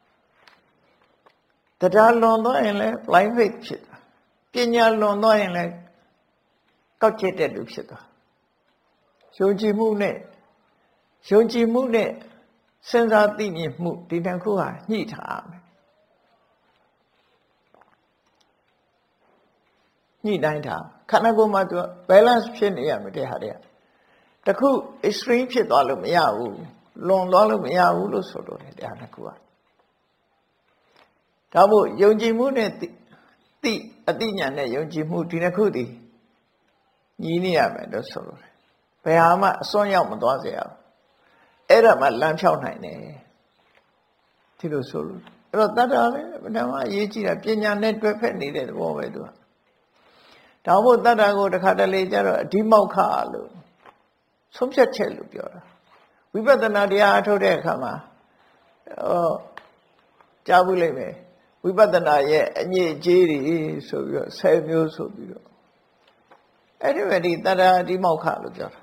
တရားလွန်သွားရင်လည်း blind faith ဖြစ်တာပညာလွန်သွားရင်လည်းကောက်ကျစ်တဲ့လူဖြစ်သွားယုံကြည်မှုနဲ့ယုံကြည်မှုနဲ့စဉ်းစားသိမြင်မှုဒီတစ်ခုဟာညှိထားမယ်ညှိတိုင်းထားခန္ဓာကိုယ်မှာသူ balance ဖြစ်နေရမယ်တဲ့ဟာတွေကတခု extreme ဖြစ်သွားလို့မရဘူးလွန်သွားလို့မရဘူးလို့ဆိုလို့တယ်တရားတစ်ခုကဒါမို့ယုံကြည်မှုနဲ့သိအသိဉာဏ်နဲ့ယုံကြည်မှုဒီနှစ်ခုဒီညီနေရမယ်လို့ဆိုလို့တယ်ဘယ်ဟာမှအစွန်းရောက်မသွားစေရဘူးအဲ့ဒါမှလမ်းဖြောက်နိုင်တယ်ဒီလိုဆိုလို့အဲ့တော့တတ္တလည်းဘယ်မှာအရေးကြီးတာပညာနဲ့တွဲဖက်နေတဲ့သဘောပဲသူကဒါမို့တတ္တကိုတစ်ခါတလေကျတော့အဓိမောက္ခလို့ဆုံးဖြတ်ချက်လို့ပြောတာဝိပဿနာတရားအထုတ်တဲ့အခါမှာဟောကြားဘူးလိမ့်မယ်ဝိပဿနာရဲ့အညစ်အကြေးတွေဆိုပြီးတော့ဆယ်မျိုးဆိုပြီးတော့အဲ့ဒီပဲဒီတတ္တအဓိမောက္ခလို့ပြောတာ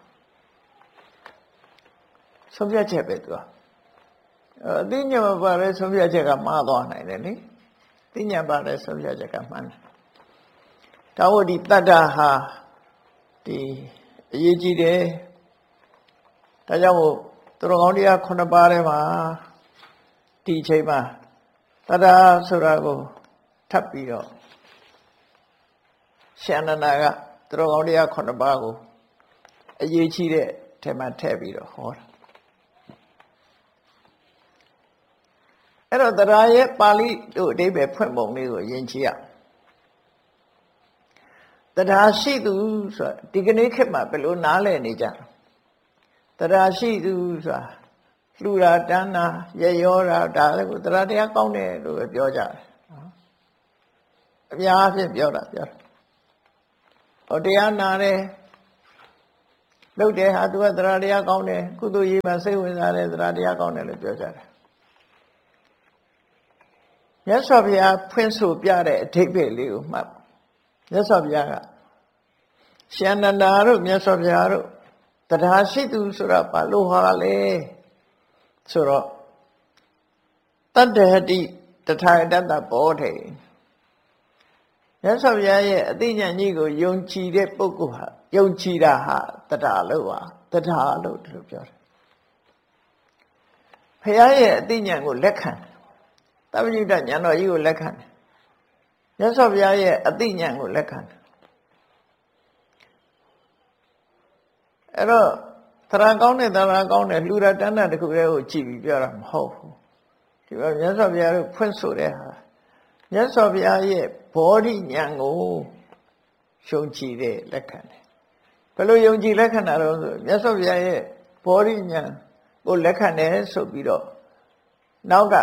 ဆုံးဖြတ်ချက်ပဲသူကအသိဉာဏ်မပါတဲ့ဆုံးဖြတ်ချက်ကမှားသွားနိုင်တယ်လေသိဉာဏ်ပါတဲ့ဆုံးဖြတ်ချက်ကမှန်တယ်ဒါမို့ဒီတတ္တဟာဒီအရေးကြီးတယ်ဒါကြောင့်မို့သူတော်ကောင်းတရားခုနှစ်ပါးထဲမှာဒီအချိန်မှာတတ္တဆိုတာကိုထပ်ပြီးတော့ရှင်အနန္ဒာကသူတော်ကောင်းတရားခုနှစ်ပါးကိုအရေးကြီးတဲ့ထဲမှာထည့်ပြီးတော့ဟောတာအဲ့တော့တရားရဲ့ပါဠိတို့အဓိပ္ပာယ်ဖွင့်ပုံလေးကိုယဉ်ကျေးရတရားရှိသူဆိုတာဒီကနေ့ခေတ်မှာဘယ်လိုနားလည်နေကြတရားရှိသူဆိုတာလှူတာတန်းတာရရောတာဒါလည်းကိုတရားတရားကောင်းတယ်လို့ပဲပြောကြတယ်အများဖြင့်ပြောတာပြောတာဟောတရားနာတယ်လုပ်တယ်ဟာသူကသရတရားကောင်းတယ်ကုသိုလ်ရေးပါစိတ်ဝင်စားတယ်သရတရားကောင်းတယ်လို့ပြောကြတယ်မြတ်စွာဘုရားဖွင့်ဆိုပြတဲ့အဓိပ္ပာယ်လေးကိုမှတ်မြတ်စွာဘုရားကရှင်အနန္ဒာတို့မြတ်စွာဘုရားတို့တရားရှိသူဆိုတာဘာလို့ဟာလဲဆိုတော့တတ္တဟတိတထာဂတတဘောထေမြတ်စွာဘုရားရဲ့အသိဉာဏ်ကြီးကိုယုံကြည်တဲ့ပုဂ္ဂိုလ်ဟာယုံကြည်တာဟာတရားလို့ပါတရားလို့ဒီလိုပြောတယ်ဘုရားရဲ့အသိဉာဏ်ကိုလက်ခံတပ္ပညုတဉာဏ်တော်ကြီးကိုလက်ခံတယ်မြတ်စွာဘုရားရဲ့အသိဉာဏ်ကိုလက်ခံတယ်အဲ့တော့သရကောင်းတဲ့သရကောင်းတဲ့လှူတာတန်းတာတခုတည်းကိုကြည့်ပြီးပြောတာမဟုတ်ဘူးဒီမှာမြတ်စွာဘုရားတို့ဖွင့်ဆိုတဲ့ဟာမြတ်စွာဘုရားရဲ့ဘောဓိဉာဏ်ကိုယုံကြည်တဲ့လက်ခံတယ်ဘယ်လိုယုံကြည်လက်ခံတာတော့ဆိုမြတ်စွာဘုရားရဲ့ဘောဓိဉာဏ်ကိုလက်ခံတယ်ဆိုပြီးတော့နောက်က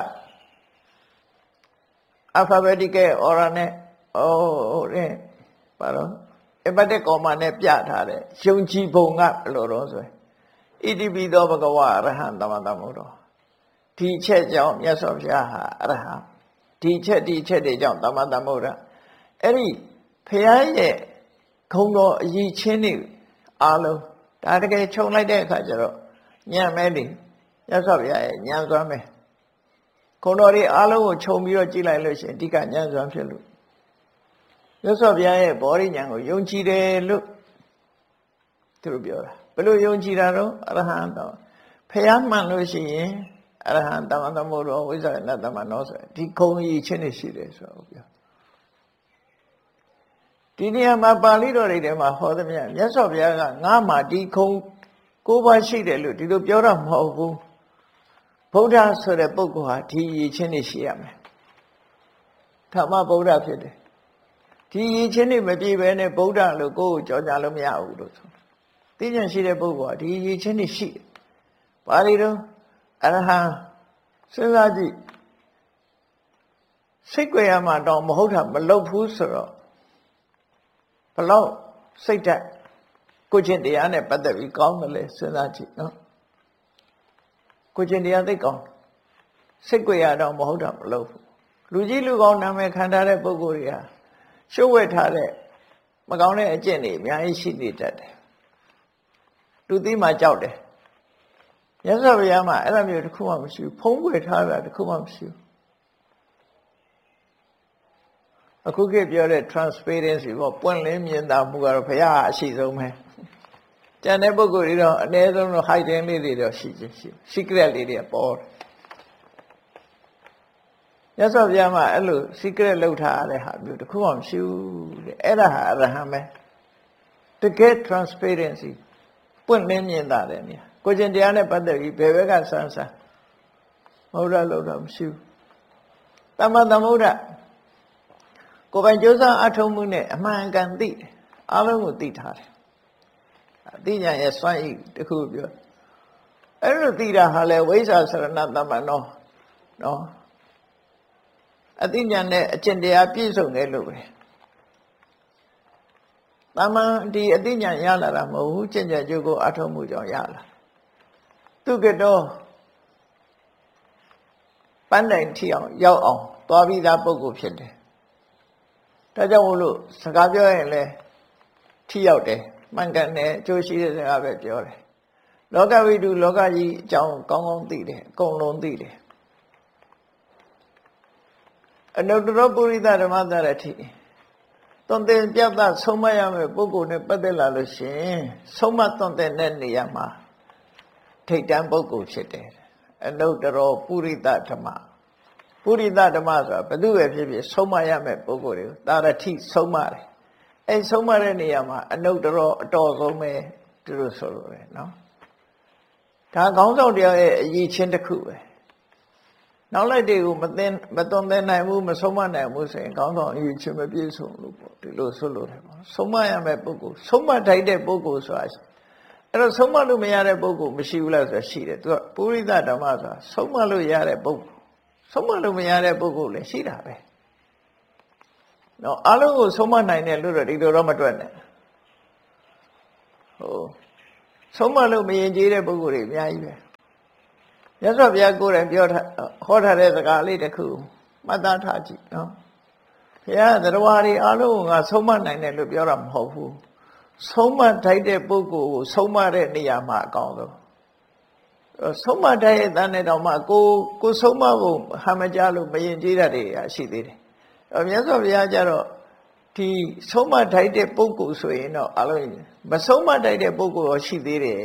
alphabetical order နဲ့ဟိုတဲ့ဘာလို့ epatic comma နဲ့ပြထားတဲ့ယုံကြည်ပုံကဘယ်လိုတော့ဆိုဣတိပိသောဘဂဝါအရဟံသမ္မာသမ္ဗုဒ္ဓောဒီချက်ကြောင့်မြတ်စွာဘုရားဟာအရဟံဒီချက်ဒီချက်တွေကြောင့်သမ္မာသမ္ဗုဒ္ဓအဲ့ဒီဘုရားရဲ့ခုံတော်အရေးချင်းတွေအားလုံးဒါတကယ်ခြုံလိုက်တဲ့အခါကျတော့ညံ့မဲနေမြတ်စွာဘုရားရဲ့ညံစွမ်းမဲခုံတော်တွေအားလုံးကိုခြုံပြီးတော့ကြည့်လိုက်လို့ရှိရင်ဒီကညံစွမ်းဖြစ်လို့မြတ်စွာဘုရားရဲ့ဘောဓိဉာဏ်ကိုယုံကြည်တယ်လို့သူတို့ပြောတာဘယ်လိုယုံကြည်တာတော့အရဟံတော့ဘုရားမှန်လို့ရှိရင်အရဟံသမ္မာသမ္ဗုဒ္ဓောဝိဇ္ဇာနတ္တမနောဆိုဒီခုံကြီးချင်းနေရှိတယ်ဆိုတော့ပြောဒီနေရာမှာပါဠိတော်တွေထဲမှာဟောသမျှမြတ်စွာဘုရားကငါမှဒီခုံကိုးပါးရှိတယ်လို့ဒီလိုပြောတာမဟုတ်ဘူးဗုဒ္ဓဆိုတဲ့ပုဂ္ဂိုလ်ဟာဒီရည်ချင်းနေရှိရမယ်ဓမ္မဗုဒ္ဓဖြစ်တယ်ဒီရည်ချင်းနေမပြည့်ဘဲနဲ့ဗုဒ္ဓလို့ကိုယ်ကိုကြော်ကြလို့မရဘူးလို့ဆိုသိဉာဏ်ရှိတဲ့ပုဂ္ဂိုလ်ဟာဒီရည်ချင်းနေရှိတယ်ပါဠိတော်အရဟံစဉ်းစားကြည့်စိတ်ကြွယ်ရမှာတော့မဟုတ်တာမလုပ်ဘူးဆိုတော့ဘလောက်စိတ်ဓာတ်ကိုချင်းတရားနဲ့ပတ်သက်ပြီးကောင်းတယ်လေစဉ်းစားကြည့်နော်ကိုချင်းတရားသိကောင်းစိတ်ကြွယ်ရတော့မဟုတ်တာမလုပ်ဘူးလူကြီးလူကောင်းနာမည်ခံထားတဲ့ပုဂ္ဂိုလ်တွေဟာရှုပ်ဝဲထားတဲ့မကောင်းတဲ့အကျင့်တွေအများကြီးရှိနေတတ်တယ်လူသိမှကြောက်တယ်မြတ်စွာဘုရားမှာအဲ့လိုမျိုးတစ်ခုမှမရှိဘူးဖုံးကွယ်ထားတာတစ်ခုမှမရှိဘူးအခုခေတ်ပြောတဲ့ transparency ပေါ့ပွင့်လင်းမြင်သာမှုကတော့ဘုရားအရှိဆုံးပဲကျန်တဲ့ပုဂ္ဂိုလ်တွေတော့အနည်းဆုံးတော့ hiding လေးတွေတော့ရှိချင်းရှိ secret လေးတွေပေါ်တယ်မြတ်စွာဘုရားမှာအဲ့လို secret လောက်ထားရတဲ့ဟာမျိုးတစ်ခုမှမရှိဘူးတဲ့အဲ့ဒါဟာအရဟံပဲတကယ် transparency ပွင့်လင်းမြင်သာတဲ့နေရာကိုကျင်တရားနဲ့ပတ်သက်ပြီးဘယ်ဘက်ကဆန်းဆန်းမဟုတ်တာလို့တော့မရှိဘူးသမ္မာသမ္ဗုဒ္ဓကိုယ်ပိုင်ကြိုးစားအထောက်မှုနဲ့အမှန်ကန်သိတယ်အားလုံးကိုသိထားတယ်အသိဉာဏ်ရဲ့စွမ်းရည်တခုပြောအဲ့လိုသိတာဟာလေဝိဇ္ဇာစရဏသမ္မနောနော်အသိဉာဏ်နဲ့အကျင့်တရားပြည့်စုံတယ်လို့ပဲတမန်ဒီအသိဉာဏ်ရလာတာမဟုတ်ဘူးကျင့်ကြံကြိုးကိုအထောက်မှုကြောင့်ရလာသူကတော့ပန်းတိုင်ထီအောင်ရောက်အောင်သွားပြီးသားပုဂ္ဂိုလ်ဖြစ်တယ်ဒါကြောင့်မို့လို့စကားပြောရင်လည်းထိရောက်တယ်မှန်ကန်တယ်အကျိုးရှိတဲ့စကားပဲပြောတယ်လောကဝိတုလောကကြီးအကြောင်းကောင်းကောင်းသိတယ်အကုန်လုံးသိတယ်အနုတ္တရပုရိသဓမ္မသရတိသွန်သင်ပြတ်သားဆုံးမရမယ့်ပုဂ္ဂိုလ်နဲ့ပတ်သက်လာလို့ရှိရင်ဆုံးမသွန်သင်တဲ့နေရာမှာထိတ်တန်းပုဂ္ဂိုလ်ဖြစ်တယ်အနုတ္တရပုရိသဓမ္မပုရိသဓမ္မဆိုတာဘယ်သူပဲဖြစ်ဖြစ်ဆုံးမရမယ့်ပုဂ္ဂိုလ်တွေကိုတာရတိဆုံးမတယ်အဲဆုံးမတဲ့နေရာမှာအနုတ္တရအတော်ဆုံးပဲသူတို့ဆိုလို့ပဲနော်ဒါခေါင်းဆောင်တရားရဲ့အရေးချင်းတစ်ခုပဲနောက်လိုက်တွေကိုမသိမသွန်သင်နိုင်ဘူးမဆုံးမနိုင်ဘူးဆိုရင်ခေါင်းဆောင်အရေးချင်းမပြည့်စုံလို့ပေါ့ဒီလိုဆိုလို့တယ်ပေါ့ဆုံးမရမယ့်ပုဂ္ဂိုလ်ဆုံးမထိုက်တဲ့ပုဂ္ဂိုလ်ဆိုတာအဲ့တော့ဆုံးမလို့မရတဲ့ပုဂ္ဂိုလ်မရှိဘူးလားဆိုတာရှိတယ်သူကပုရိသဓမ္မဆိုတာဆုံးမလို့ရတဲ့ပုဂ္ဂိုလ်ဆုံးမလို့မရတဲ့ပုဂ္ဂိုလ်လည်းရှိတာပဲနော်အလုံးကိုဆုံးမနိုင်တယ်လို့တော့ဒီလိုတော့မတွက်နဲ့ဟိုဆုံးမလို့မရင်ကျေးတဲ့ပုဂ္ဂိုလ်တွေအများကြီးပဲမြတ်စွာဘုရားကိုယ်တိုင်ပြောထားဟောထားတဲ့စကားလေးတစ်ခုမှတ်သားထားကြည့်နော်ဘုရားသတ္တဝါတွေအလုံးကဆုံးမနိုင်တယ်လို့ပြောတာမဟုတ်ဘူးဆုံးမထိုက်တဲ့ပုဂ္ဂိုလ်ကိုဆုံးမတဲ့နေရာမှာအကောင်းဆုံးဆုံးမထိုက်တဲ့တန်တဲ့တောင်မှကိုကိုဆုံးမဖို့ဟာမကြလို့မရင်ကျေးတာတွေရှိသေးတယ်မြတ်စွာဘုရားကျတော့ဒီဆုံးမထိုက်တဲ့ပုဂ္ဂိုလ်ဆိုရင်တော့အလုံးမဆုံးမထိုက်တဲ့ပုဂ္ဂိုလ်ရောရှိသေးတယ်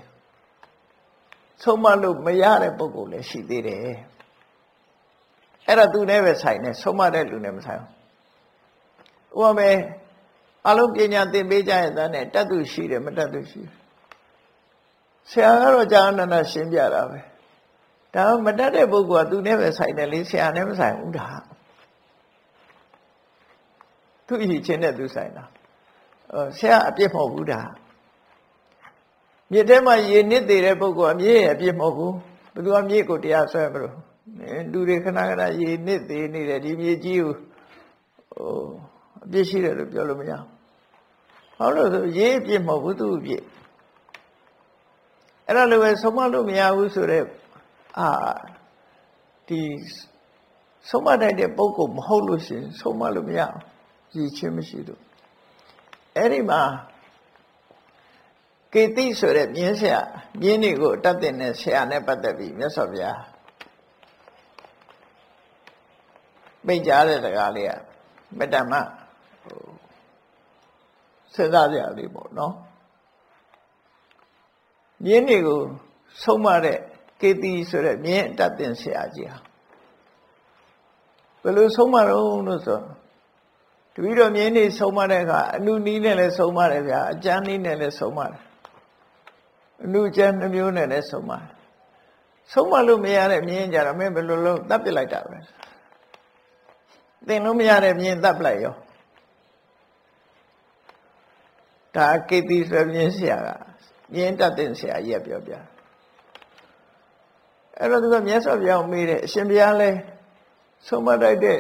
ဆုံးမလို့မရတဲ့ပုဂ္ဂိုလ်လည်းရှိသေးတယ်အဲ့ဒါသူနဲ့ပဲဆိုင်တယ်ဆုံးမတဲ့လူနဲ့မဆိုင်ဘူးဥပမာအလုံးပညာသင်ပေးကြရဲ့တန်းနဲ့တတ်သူရှိတယ်မတတ်သူရှိတယ်ဆရာကတော့ကြာအနန္ဒရှင်းပြတာပဲဒါမတတ်တဲ့ပုဂ္ဂိုလ်ကသူနဲ့ပဲဆိုင်တယ်လေဆရာနဲ့မဆိုင်ဘူးဒါသူ့အရေးချင်းနဲ့သူဆိုင်တာဆရာအပြစ်မဟုတ်ဘူးဒါမြေထဲမှာရေနစ်သေးတဲ့ပုဂ္ဂိုလ်အမြင့်ရဲ့အပြစ်မဟုတ်ဘူးဘယ်သူကမြေကိုတရားဆွဲမလို့လူတွေခဏခဏရေနစ်သေးနေတယ်ဒီမြေကြီးကိုဟိုအပြစ်ရှိတယ်လို့ပြောလို့မရဘူးဘာလို့လဲဆိုရေအပြစ်မဟုတ်ဘူးသူ့အပြစ်အဲ့ဒါလိုပဲဆုံးမလို့မရဘူးဆိုတော့အာဒီဆုံးမတတ်တဲ့ပုဂ္ဂိုလ်မဟုတ်လို့ရှိရင်ဆုံးမလို့မရဘူးရည်ချင်းမရှိလို့အဲ့ဒီမှာကေတိဆိုတဲ့မြင်းဆရာမြင်းတွေကိုတတ်တဲ့ဆရာနဲ့ပတ်သက်ပြီးမြတ်စွာဘုရားမိန့်ကြားတဲ့စကားလေးကမတ္တမဟိုစဉ်းစားကြရလေးပေါ့နော်မြင်းတွေကိုဆုံးမတဲ့ကေတိဆိုတဲ့မြင်းတတ်တဲ့ဆရာကြီးဟာဘယ်လိုဆုံးမတော့လို့ဆိုတပည့်တော်မြင်းတွေဆုံးမတဲ့အခါအနုနီးနဲ့လည်းဆုံးမတယ်ဗျာအကျမ်းနီးနဲ့လည်းဆုံးမတယ်အနုကျမ်းနှမျိုးနဲ့လည်းဆုံးမတယ်ဆုံးမလို့မရတဲ့မြင်းကြတော့မင်းဘယ်လိုလုပ်တတ်ပစ်လိုက်တာပဲသင်လို့မရတဲ့မြင်းတတ်ပလိုက်ရောဒါကေတိဆိုမြင်းဆရာကမြင်းတတ်တဲ့ဆရာကြီးကပြောပြအဲ့တော့သူကမြတ်စွာဘုရားကိုမေးတယ်အရှင်ဘုရားလဲဆုံးမတိုက်တဲ့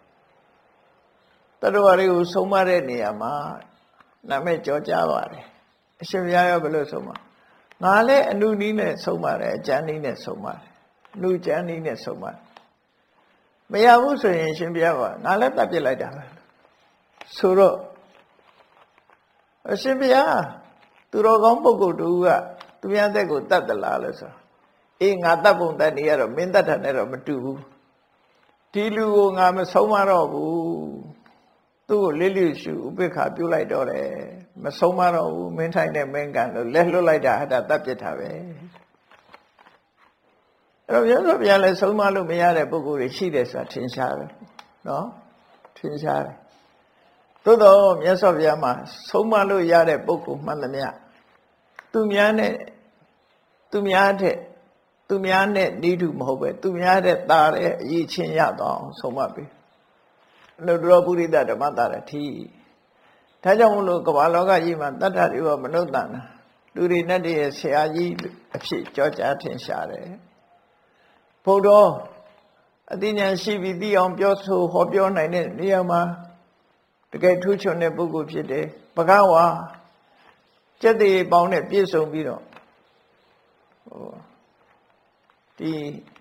တတ္တဝါတွေကိုဆုံးမတဲ့နေရာမှာနာမည်ကြောကြားပါတယ်အရှင်ဘုရားရောဘယ်လိုဆုံးမငါလည်းအနုနီးနဲ့ဆုံးပါတယ်အကျမ်းနီးနဲ့ဆုံးပါတယ်အနုကျမ်းနီးနဲ့ဆုံးပါတယ်မရဘူးဆိုရင်အရှင်ဘုရားကငါလည်းတတ်ပြစ်လိုက်တာပဲဆိုတော့အရှင်ဘုရားသူတော်ကောင်းပုဂ္ဂိုလ်တူကသူများတဲ့ကိုတတ်သလားလို့ဆိုအေးငါတတ်ပုံတတ်နေရတော့မင်းတတ်တာနဲ့တော့မတူဘူးဒီလူကိုငါမဆုံးမတော့ဘူးသူ့ကိုလေးလေးရှုဥပိ္ပခာပြုလိုက်တော့တယ်မဆုံးမတော့ဘူးမင်းထိုင်တဲ့မင်းကန်လို့လက်လွတ်လိုက်တာဟာဒါတတ်ပြစ်တာပဲအဲ့တော့မြတ်စွာဘုရားလည်းဆုံးမလို့မရတဲ့ပုဂ္ဂိုလ်တွေရှိတယ်ဆိုတာထင်ရှားတယ်နော်ထင်ရှားတယ်သို့တော့မြတ်စွာဘုရားမှာဆုံးမလို့ရတဲ့ပုဂ္ဂိုလ်မှန်သမျှသူများနဲ့သူများတဲ့သူများနဲ့ဤသူမဟုတ်ပဲသူများတဲ့တာတဲ့အရေးချင်းရတော့အောင်ဆုံးမပေးလူတော်ပုရိသဓမ္မတာရထီဒါကြောင့်မလို့ကမ္ဘာလောကကြီးမှာတတ္တတွေမနုဿာနာလူတွေနဲ့တည်းရဲ့ဆရာကြီးအဖြစ်ကြောကြားထင်ရှားတယ်ဘုရားအသိဉာဏ်ရှိပြီးသိအောင်ပြောဆိုဟောပြောနိုင်တဲ့နေရာမှာတကယ်ထူးချွန်တဲ့ပုဂ္ဂိုလ်ဖြစ်တယ်ဘဂဝါကျက်သေးပေါင်းနဲ့ပြည့်စုံပြီးတော့ဟိုဒီ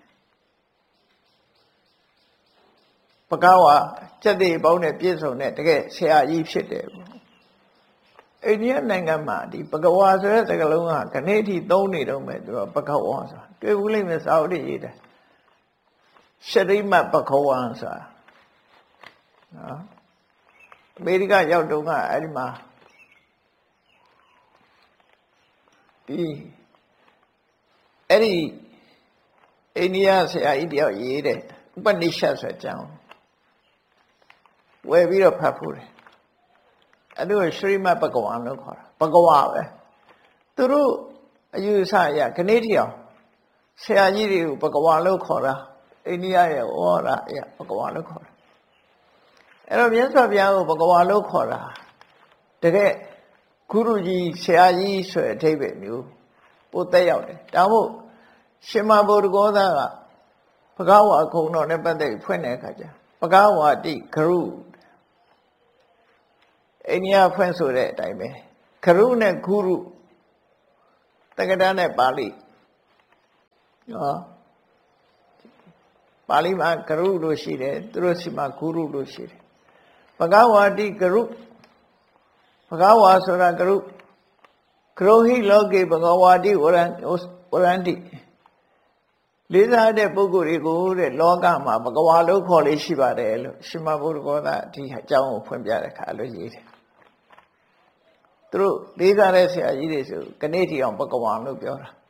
ဘဂဝါကျက်သေးပေါင်းနဲ့ပြည့်စုံတဲ့တကယ်ဆရာကြီးဖြစ်တယ်ပေါ့အိန္ဒိယနိုင်ငံမှာဒီဘဂဝါဆိုတဲ့စကားလုံးကခဏိထိသုံးနေတော့မယ်သူကဘဂဝါဆိုတာတွေ့ဘူးလိမ့်မယ်စာအုပ်တွေရေးတယ်ရှရိမတ်ဘဂဝါဆိုတာနော်အမေရိကရောက်တုန်းကအဲ့ဒီမှာဒီအဲ့ဒီအိန္ဒိယဆရာကြီးတယောက်ရေးတဲ့ဥပနိရှတ်ဆိုတဲ့အကြောင်းဝယ်ပြီးတော့ဖတ်ဖို့တယ်အဲ့ဒါကိုရှရိမတ်ဘဂဝါလို့ခေါ်တာဘဂဝါပဲသူတို့အယူဆအရခဏိထိအောင်ဆရာကြီးတွေကိုဘဂဝါလို့ခေါ်တာအိန္ဒိယရဲ့ဩဝါဒအရဘဂဝါလို့ခေါ်တာအဲ့တော့မြတ်စွာဘုရားကိုဘဂဝါလို့ခေါ်တာတကယ်ဂုရုကြီးဆရာကြီးဆိုတဲ့အဓိပ္ပာယ်မျိုးပို့သက်ရောက်တယ်ဒါမို့ရှင်မဗုဒ္ဓဂောသားကဘဂဝါခုံတော်နဲ့ပတ်သက်ဖွင့်တဲ့အခါကျဘဂဝါတိဂရုအိန္ဒိယဖွင့်ဆိုတဲ့အတိုင်းပဲခရုနဲ့ဂုရုတက္ကတာနဲ့ပါဠိနော်ပါဠိမှာဂရုလို့ရှိတယ်သူတို့စီမှာဂုရုလို့ရှိတယ်ဘဂဝါတိဂရုဘဂဝါဆိုတာဂရုဂရောဟိလောကေဘဂဝါတိဝရံဝရန္တိလေးစားတဲ့ပုဂ္ဂိုလ်တွေကိုတဲ့လောကမှာဘဂဝါလို့ခေါ်လေးရှိပါတယ်လို့ရှင်မဘုရားကဒီအကြောင်းကိုဖွင့်ပြတဲ့အခါလို့ရေးတယ်သူတို့လေးစားတဲ့ဆရာကြီးတွေဆိုကနေ့တီအောင်ဘဂဝါလို့ပြောတာ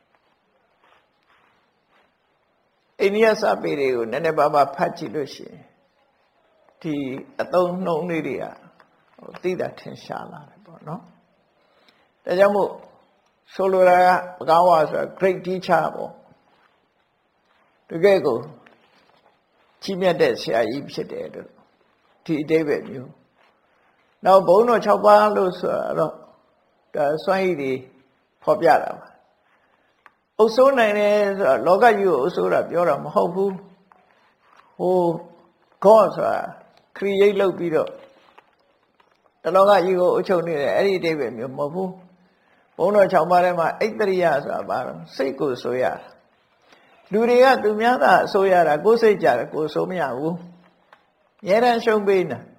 အိန္ဒိယစာပေတွေကိုနည်းနည်းပါးပါးဖတ်ကြည့်လို့ရှိရင်ဒီအသုံးနှုန်းလေးတွေကဟိုသိတာထင်ရှားလာတယ်ပေါ့နော်ဒါကြောင့်မို့ဆိုလိုတာကဘဂဝါဆိုတာ great teacher ပေါ့တကယ်ကိုကြီးမြတ်တဲ့ဆရာကြီးဖြစ်တယ်လို့ဒီအတိတ်ပဲမျိုးနောက်ဘုန်းတော်၆ပါးလို့ဆိုတော့ဒါစွမ်းရည်တွေဖော်ပြတာပါအုပ်စိုးနိုင်တယ်ဆိုတော့လောကကြီးကိုအုပ်စိုးတာပြောတာမဟုတ်ဘူးဟို God ဆိုတာ create လုပ်ပြီးတော့တလောကကြီးကိုအုပ်ချုပ်နေတယ်အဲ့ဒီအတိတ်ပဲမျိုးမဟုတ်ဘူးဘုန်းတော်၆ပါးထဲမှာအိတ္တရိယဆိုတာဘာလဲစိတ်ကိုဆိုရတာလူတွေကသူများသာအဆိုရတာကိုယ်စိတ်ကြတယ်ကိုယ်ဆိုမရဘူးရဲတန်းရှုံးပေးနေ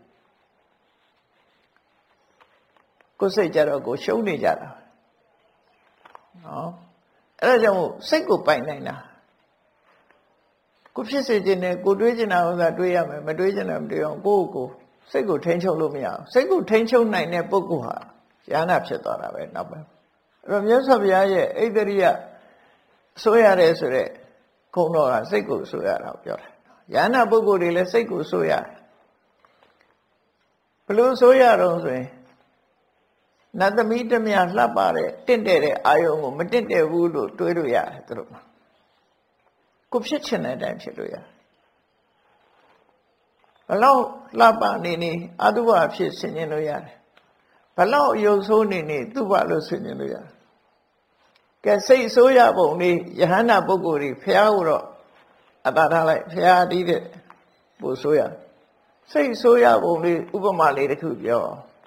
ကိုယ်စိတ်ကြတော့ကိုယ်ရှုံးနေကြတာနော်အဲ့ဒါကြောင့်မို့စိတ်ကိုပိုင်နိုင်တာကိုဖြစ်စေခြင်းနဲ့ကိုတွေးခြင်းတာဥစ္စာတွေးရမယ်မတွေးခြင်းတာမတွေးအောင်ကိုယ့်ကိုယ်စိတ်ကိုထိန်းချုပ်လို့မရအောင်စိတ်ကိုထိန်းချုပ်နိုင်တဲ့ပုဂ္ဂိုလ်ဟာဉာဏ်ဖြစ်သွားတာပဲနောက်ပိုင်းအဲ့တော့မြတ်စွာဘုရားရဲ့ဣတ္တရိယဆိုရတယ်ဆိုတဲ့ခုံတော်ကစိတ်ကိုဆိုရတာပြောတယ်ဉာဏ်ပုဂ္ဂိုလ်တွေလည်းစိတ်ကိုဆိုရတယ်ဘလို့ဆိုရတော့ဆိုရင်နတ်သမီးတမယလှပ်ပါတဲ့တင့်တယ်တဲ့အာယုံကိုမတင့်တယ်ဘူးလို့တွေးလို့ရတယ်သူတို့ကိုဖြစ်ချင်တဲ့အတိုင်းဖြစ်လို့ရတယ်ဘလောက်လှပနေနေအတုပဖြစ်ဆင်ញင်လို့ရတယ်ဘလောက်ရုပ်ဆိုးနေနေသူ့ဘလို့ဆင်ញင်လို့ရတယ်ကဲစိတ်ဆိုးရပုံလေးယဟန္တာပုဂ္ဂိုလ်တွေဖះကိုတော့အတားထားလိုက်ဖះတီးတဲ့ပို့ဆိုးရစိတ်ဆိုးရပုံလေးဥပမာလေးတစ်ခုပြော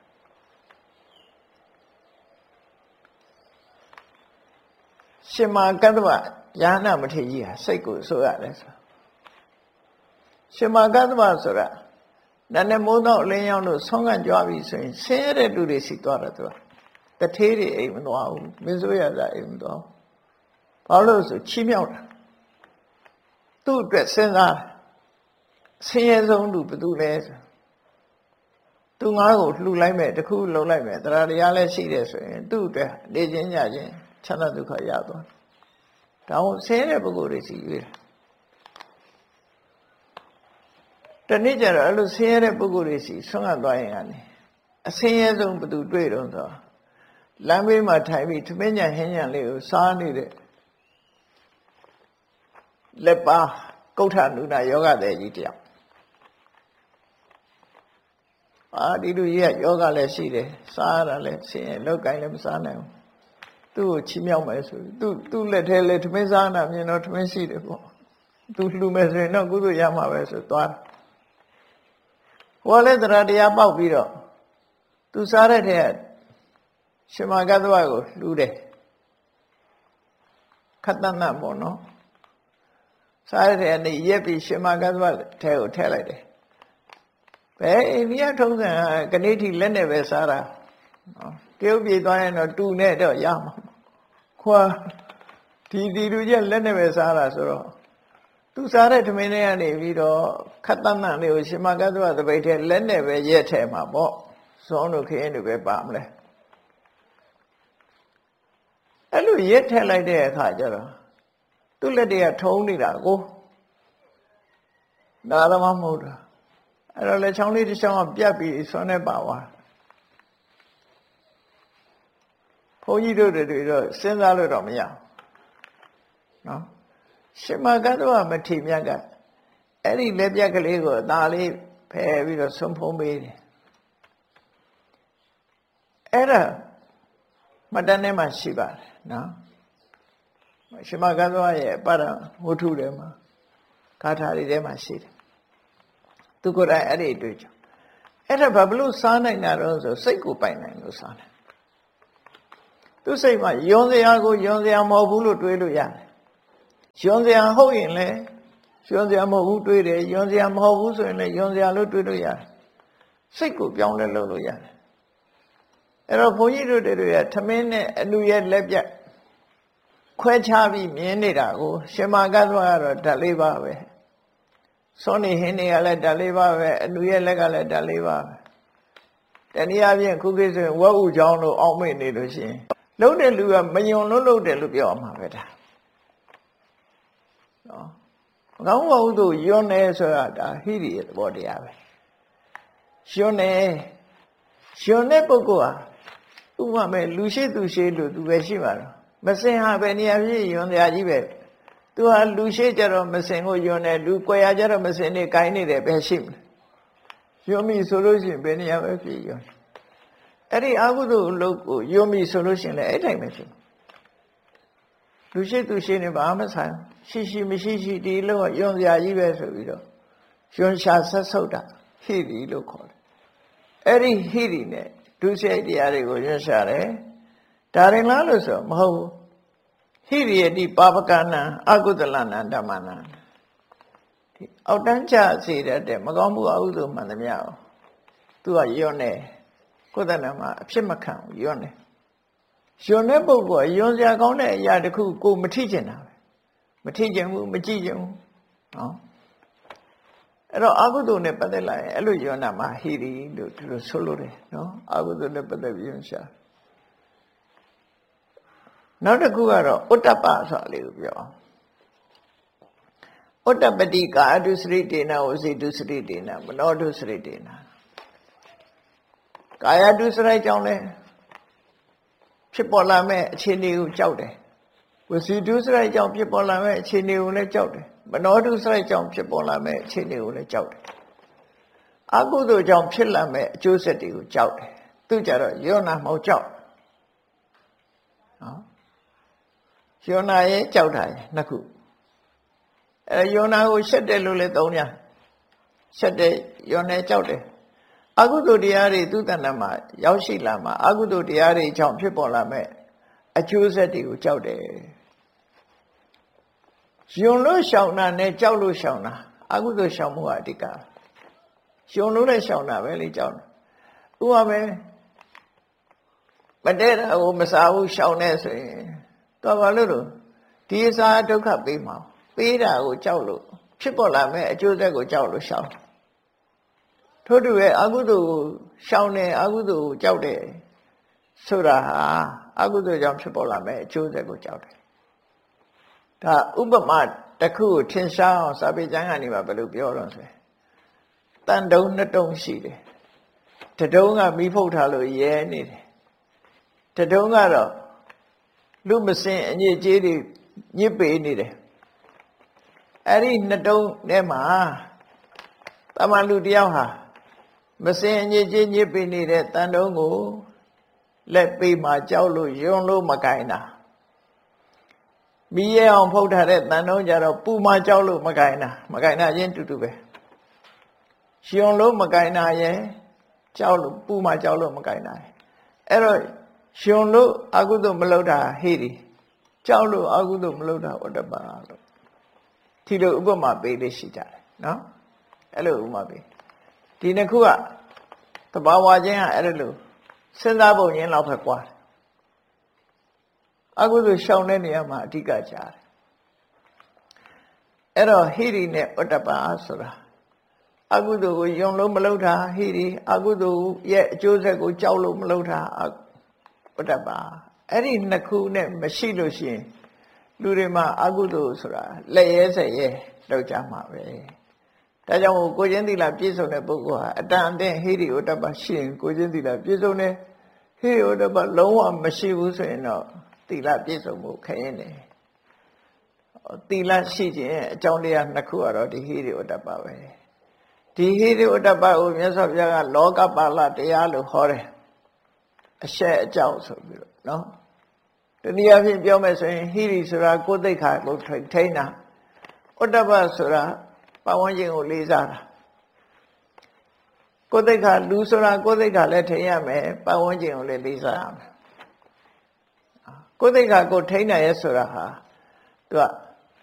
ရှင်မာကတ္တဗယဟန္တာမထေရကြီးဟာစိတ်ကိုဆိုးရတယ်ဆိုရှင်မာကတ္တဗဆိုတာနာနဲ့မိုးတော့အလင်းရောက်လို့ဆောင်းကန်ကြွားပြီဆိုရင်ဆင်းရဲတဲ့လူတွေစီသွားတယ်သူကတထေးတွေအိမ်မသွားဘူးမင်းဆိုရတာအိမ်မသွားဘာလို့ဆိုချီးမြှောက်တာသူ့အတွက်စဉ်းစားဆင်းရဲဆုံးလူဘယ်သူလဲဆိုသူငါ့ကိုလှူလိုက်မယ်တခုလှုပ်လိုက်မယ်တရားတရားလည်းရှိတယ်ဆိုရင်သူ့အတွက်နေချင်းညချင်းချမ်းသာဒုက္ခရသွားဒါအောင်ဆင်းရဲတဲ့ပုဂ္ဂိုလ်တွေစီရွေးတာတနေ့ကျတော့အဲ့လိုဆင်းရဲတဲ့ပုဂ္ဂိုလ်တွေစီဆွမ်းကသွားရင်ကနေအဆင်းရဲဆုံးဘယ်သူတွေ့တော့ဆိုလမ်းဘေးမှာထိုင်ပြီးသမင်းညာဟင်းညာလေးကိုစားနေတဲ့လက်ပါကုဋ္ဌနုနာယောဂတဲ့ကြီးတယောက်အာဒီလူကြီးကယောဂလည်းရှိတယ်စားရတာလည်းဆင်းရဲလောက်ကိုင်းလည်းမစားနိုင်ဘူးသူ့ကိုချီးမြှောက်မယ်ဆိုသူ့သူ့လက်ထဲလည်းသမင်းစားတာမြင်တော့သမင်းရှိတယ်ပေါ့သူလှူမယ်ဆိုရင်တော့ကုသိုလ်ရမှာပဲဆိုသွားတယ်ဟောလည်းတရားတရားပေါက်ပြီးတော့သူစားတဲ့ထဲရှင်မာကတ္တဝကိုလှူတယ်ခတ္တနပေါ့နော်စားတဲ့ထဲကနေရက်ပြီးရှင်မာကတ္တဝထဲကိုထည့်လိုက်တယ်ဘယ်အိန္ဒိယထုံးစံကနေ့ထိလက်နဲ့ပဲစားတာနော်တရုတ်ပြည်သွားရင်တော့တူနဲ့တော့ရမှာခွာဒီဒီလူကြီးလက်နဲ့ပဲစားတာဆိုတော့သူစားတဲ့ထမင်းတွေကနေပြီးတော့ခတ္တနလေးကိုရှင်မာကတ္တဝသပိတ်ထဲလက်နဲ့ပဲရက်ထဲမှာပေါ့ဇောတို့ခရင်တို့ပဲပါမလဲအဲ့လိုရက်ထည့်လိုက်တဲ့အခါကျတော့သူ့လက်တွေကထုံးနေတာကိုဒါသမားမဟုတ်တာအဲ့တော့လက်ချောင်းလေးတစ်ချောင်းကပြတ်ပြီးဆွမ်းနေပါသွားဘုန်းကြီးတို့တွေတော့စဉ်းစားလို့တော့မရဘူးနော်ရှင်မကတ္တဝမထေမြတ်ကအဲ့ဒီလက်ပြက်ကလေးကိုအသာလေးဖယ်ပြီးတော့ဆွံဖုံးပေးတယ်အဲ့ဒါမတန်းထဲမှာရှိပါတယ်နော်ရှင်မကတ္တဝရဲ့ပါရဝတ္ထုထဲမှာဂါထာတွေထဲမှာရှိတယ်သူကိုယ်တိုင်အဲ့ဒီအတွေ့အကြုံအဲ့ဒါဘာလို့စားနိုင်တာတော့ဆိုစိတ်ကိုပိုင်နိုင်လို့စားတယ်သူစိတ်မှာယွန်စရာကိုယွန်စရာမဟုတ်ဘူးလို့တွေးလို့ရတယ်ယွန်စရာဟုတ်ရင်လည်းယွန်စရာမဟုတ်ဘူးတွေးတယ်ယွန်စရာမဟုတ်ဘူးဆိုရင်လည်းယွန်စရာလို့တွေးလို့ရတယ်စိတ်ကိုပြောင်းလဲလုပ်လို့ရတယ်အဲ့တော့ဘုန်းကြီးတို့တွေကထမင်းနဲ့အလူရဲ့လက်ပြတ်ခွဲခြားပြီးမြင်နေတာကိုရှင်မကသွားကတော့ဓာတ်လေးပါပဲစောနေဟင်းတွေကလည်းဓာတ်လေးပါပဲအလူရဲ့လက်ကလည်းဓာတ်လေးပါပဲတနည်းအားဖြင့်ခုခေတ်ဆိုရင်ဝက်ဥချောင်းလို့အောက်မေ့နေလို့ရှိရင်လုံးတဲ့လူကမယုံလို့လုံးတယ်လို့ပြောရမှာပဲဒါနော်မကောင်းပါဘူးသူယွန်းနေဆိုတာဒါဟိရိရဲ့သဘောတရားပဲယွန်းနေယွန်းတဲ့ပုဂ္ဂိုလ်ဟာဥပမာလူရှိသူရှိလို့သူပဲရှိပါတော့မစင်ဟာပဲနေရာဖြစ်ယွန်းတရားကြီးပဲသူဟာလူရှိကြတော့မစင်ကိုယွန်းနေလူကွယ်ရကြတော့မစင်နေကိုင်းနေတယ်ပဲရှိမလဲယွန်းပြီဆိုလို့ရှိရင်ဘယ်နေရာပဲဖြစ်ယွန်းအဲ့ဒီအကုသိုလ်အလုပ်ကိုယွန်းပြီဆိုလို့ရှိရင်လည်းအဲ့တိုင်းပဲဖြစ်လူရှိသူရှိနေဘာမှဆိုင်ရှိရှိမရှိရှိဒီလို့ယွန်းစရာကြီးပဲဆိုပြီးတော့ယွန်းရှာဆက်ဆုပ်တာဟိရိလို့ခေါ်တယ်အဲ့ဒီဟိရိနဲ့ဒုစရိုက်တရားတွေကိုယွန်းရှာတယ်ဒါရင်လားလို့ဆိုမဟုတ်ဘူးဟိရိယတိပါပကနံအကုသလနံဓမ္မနံဒီအောက်တန်းချစေတဲ့မကောင်းမှုအကုသိုလ်မှန်သမျှကိုသူကယွန်းတယ်ကိုယ်တဏ္ဍမှာအဖြစ်မခံဘူးယွန်းတယ်ယွန်းတဲ့ပုဂ္ဂိုလ်ကယွန်းစရာကောင်းတဲ့အရာတစ်ခုကိုမထိကျင်တာပဲမထိကျင်ဘူးမကြည့်ကျင်ဘူးနော်အဲ့တော့အကုသိုလ်နဲ့ပတ်သက်လာရင်အဲ့လိုယွန်းတာမှာဟိရိလို့ဒီလိုဆိုလို့တယ်နော်အကုသိုလ်နဲ့ပတ်သက်ပြီးယွန်းရှာနောက်တစ်ခုကတော့ဥတ္တပဆိုတာလေးကိုပြောဥတ္တပတိကာအတုစရိတေနဝစီတုစရိတေနမနောတုစရိတေနကာယတုစရိုက်ကြောင့်လဲဖြစ်ပေါ်လာမဲ့အခြေအနေကိုကြောက်တယ်ဝစီတုစရိုက်ကြောင့်ဖြစ်ပေါ်လာမဲ့အခြေအနေကိုလည်းကြောက်တယ်မနောတုစရိုက်ကြောင့်ဖြစ်ပေါ်လာမဲ့အခြေအနေကိုလည်းကြောက်တယ်အကုသိုလ်ကြောင့်ဖြစ်လာမဲ့အကျိုးဆက်တွေကိုကြောက်တယ်သူကြတော့ယောနာမဟုတ်ကြောက်နော်ယောနာရဲ့ကြောက်တာရဲ့နှစ်ခုအဲယောနာကိုရှက်တယ်လို့လည်းသုံးရရှက်တယ်ယောနာကြောက်တယ်အကုသိုလ်တရားတွေသူ့တဏ္ဍမှာရောက်ရှိလာမှာအကုသိုလ်တရားတွေကြောင့်ဖြစ်ပေါ်လာမဲ့အကျိုးဆက်တွေကိုကြောက်တယ်ယွန်လို့ရှောင်တာနဲ့ကြောက်လို့ရှောင်တာအကုသိုလ်ရှောင်မှုအဓိကယွန်လို့လည်းရှောင်တာပဲလေကြောက်တယ်ဥပမာမတည့်တာကိုမစားဘူးရှောင်နေဆိုရင်တော့ဘာလို့လို့ဒီအစာဒုက္ခပေးမှာပေးတာကိုကြောက်လို့ဖြစ်ပေါ်လာမဲ့အကျိုးဆက်ကိုကြောက်လို့ရှောင်ထို့တူရဲ့အကုသိုလ်ကိုရှောင်နေအကုသိုလ်ကိုကြောက်တယ်ဆိုတာဟာအကုသိုလ်ကြောင့်ဖြစ်ပေါ်လာမဲ့အကျိုးဆက်ကိုကြောက်တယ်ဒါဥပမာတစ်ခုကိုထင်ရှားအောင်စာပေကျမ်းကနေမှာဘယ်လိုပြောတော့ဆိုတန်တုံနှစ်တုံရှိတယ်တတုံးကမိဖုတ်ထားလို့ရဲနေတယ်တတုံးကတော့လူမစင်အညစ်အကြေးတွေညစ်ပေနေတယ်အဲ့ဒီနှစ်တုံးထဲမှာတမန်လူတယောက်ဟာမစင်အညစ်အကြေးညစ်ပေနေတဲ့တန်တုံးကိုလက်ပေးမှကြောက်လို့ယွန်းလို့မကင်တာမိရဲအောင်ဖုတ်ထားတဲ့တန်တုံးကြတော့ပူမှကြောက်လို့မကင်တာမကင်တာချင်းတူတူပဲယွန်းလို့မကင်တာရဲ့ကြောက်လို့ပူမှကြောက်လို့မကင်တာအဲ့တော့ယွန်းလို့အကုသိုလ်မလုပ်တာဟိရိကြောက်လို့အကုသိုလ်မလုပ်တာဥတ္တပလို့ဒီလိုဥပမာပေးလေးရှိကြတယ်နော်အဲ့လိုဥပမာပေးဒီနှစ်ခုကသဘာဝချင်းကအဲ့လိုစဉ်းစားပုံရင်းလောက်ပဲကွာအကုသိုလ်ရှောင်တဲ့နေရာမှာအဓိကကြားတယ်အဲ့တော့ဟိရိနဲ့ဥတ္တပဆိုတာအကုသိုလ်ကိုယုံလို့မလုပ်တာဟိရိအကုသိုလ်ရဲ့အကျိုးဆက်ကိုကြောက်လို့မလုပ်တာဥတ္တပအဲ့ဒီနှစ်ခုနဲ့မရှိလို့ရှိရင်လူတွေမှာအကုသိုလ်ဆိုတာလက်ရဲဆက်ရဲလောက်ကြမှာပဲဒါကြောင့်ကိုချင်းသီလပြည့်စုံတဲ့ပုဂ္ဂိုလ်ဟာအတန်အသင့်ဟိရိဥတ္တပရှိရင်ကိုချင်းသီလပြည့်စုံတယ်ဟိရိဥတ္တပလုံးဝမရှိဘူးဆိုရင်တော့သီလပြည့်စုံမှုခရင်တယ်သီလရှိခြင်းအကြောင်းတရားနှစ်ခုကတော့ဒီဟိရိဥတ္တပပဲဒီဟိရိဥတ္တပကိုမြတ်စွာဘုရားကလောကပါဠတရားလို့ဟောတယ်အရှက်အကြောင်းဆိုပြီးတော့နော်တနည်းအားဖြင့်ပြောမယ်ဆိုရင်ဟိရိဆိုတာကိုယ်သိက္ခာကိုထိန်းတာဥတ္တပဆိုတာပတ်ဝန်းကျင်ကိုလေးစားတာကိုယ်သိက္ခာလူဆိုတာကိုယ်သိက္ခာလည်းထိန်းရမယ်ပတ်ဝန်းကျင်ကိုလည်းလေးစားရမယ်ကိုယ်သိက္ခာကိုထိန်းနိုင်ရဲဆိုတာဟာသူက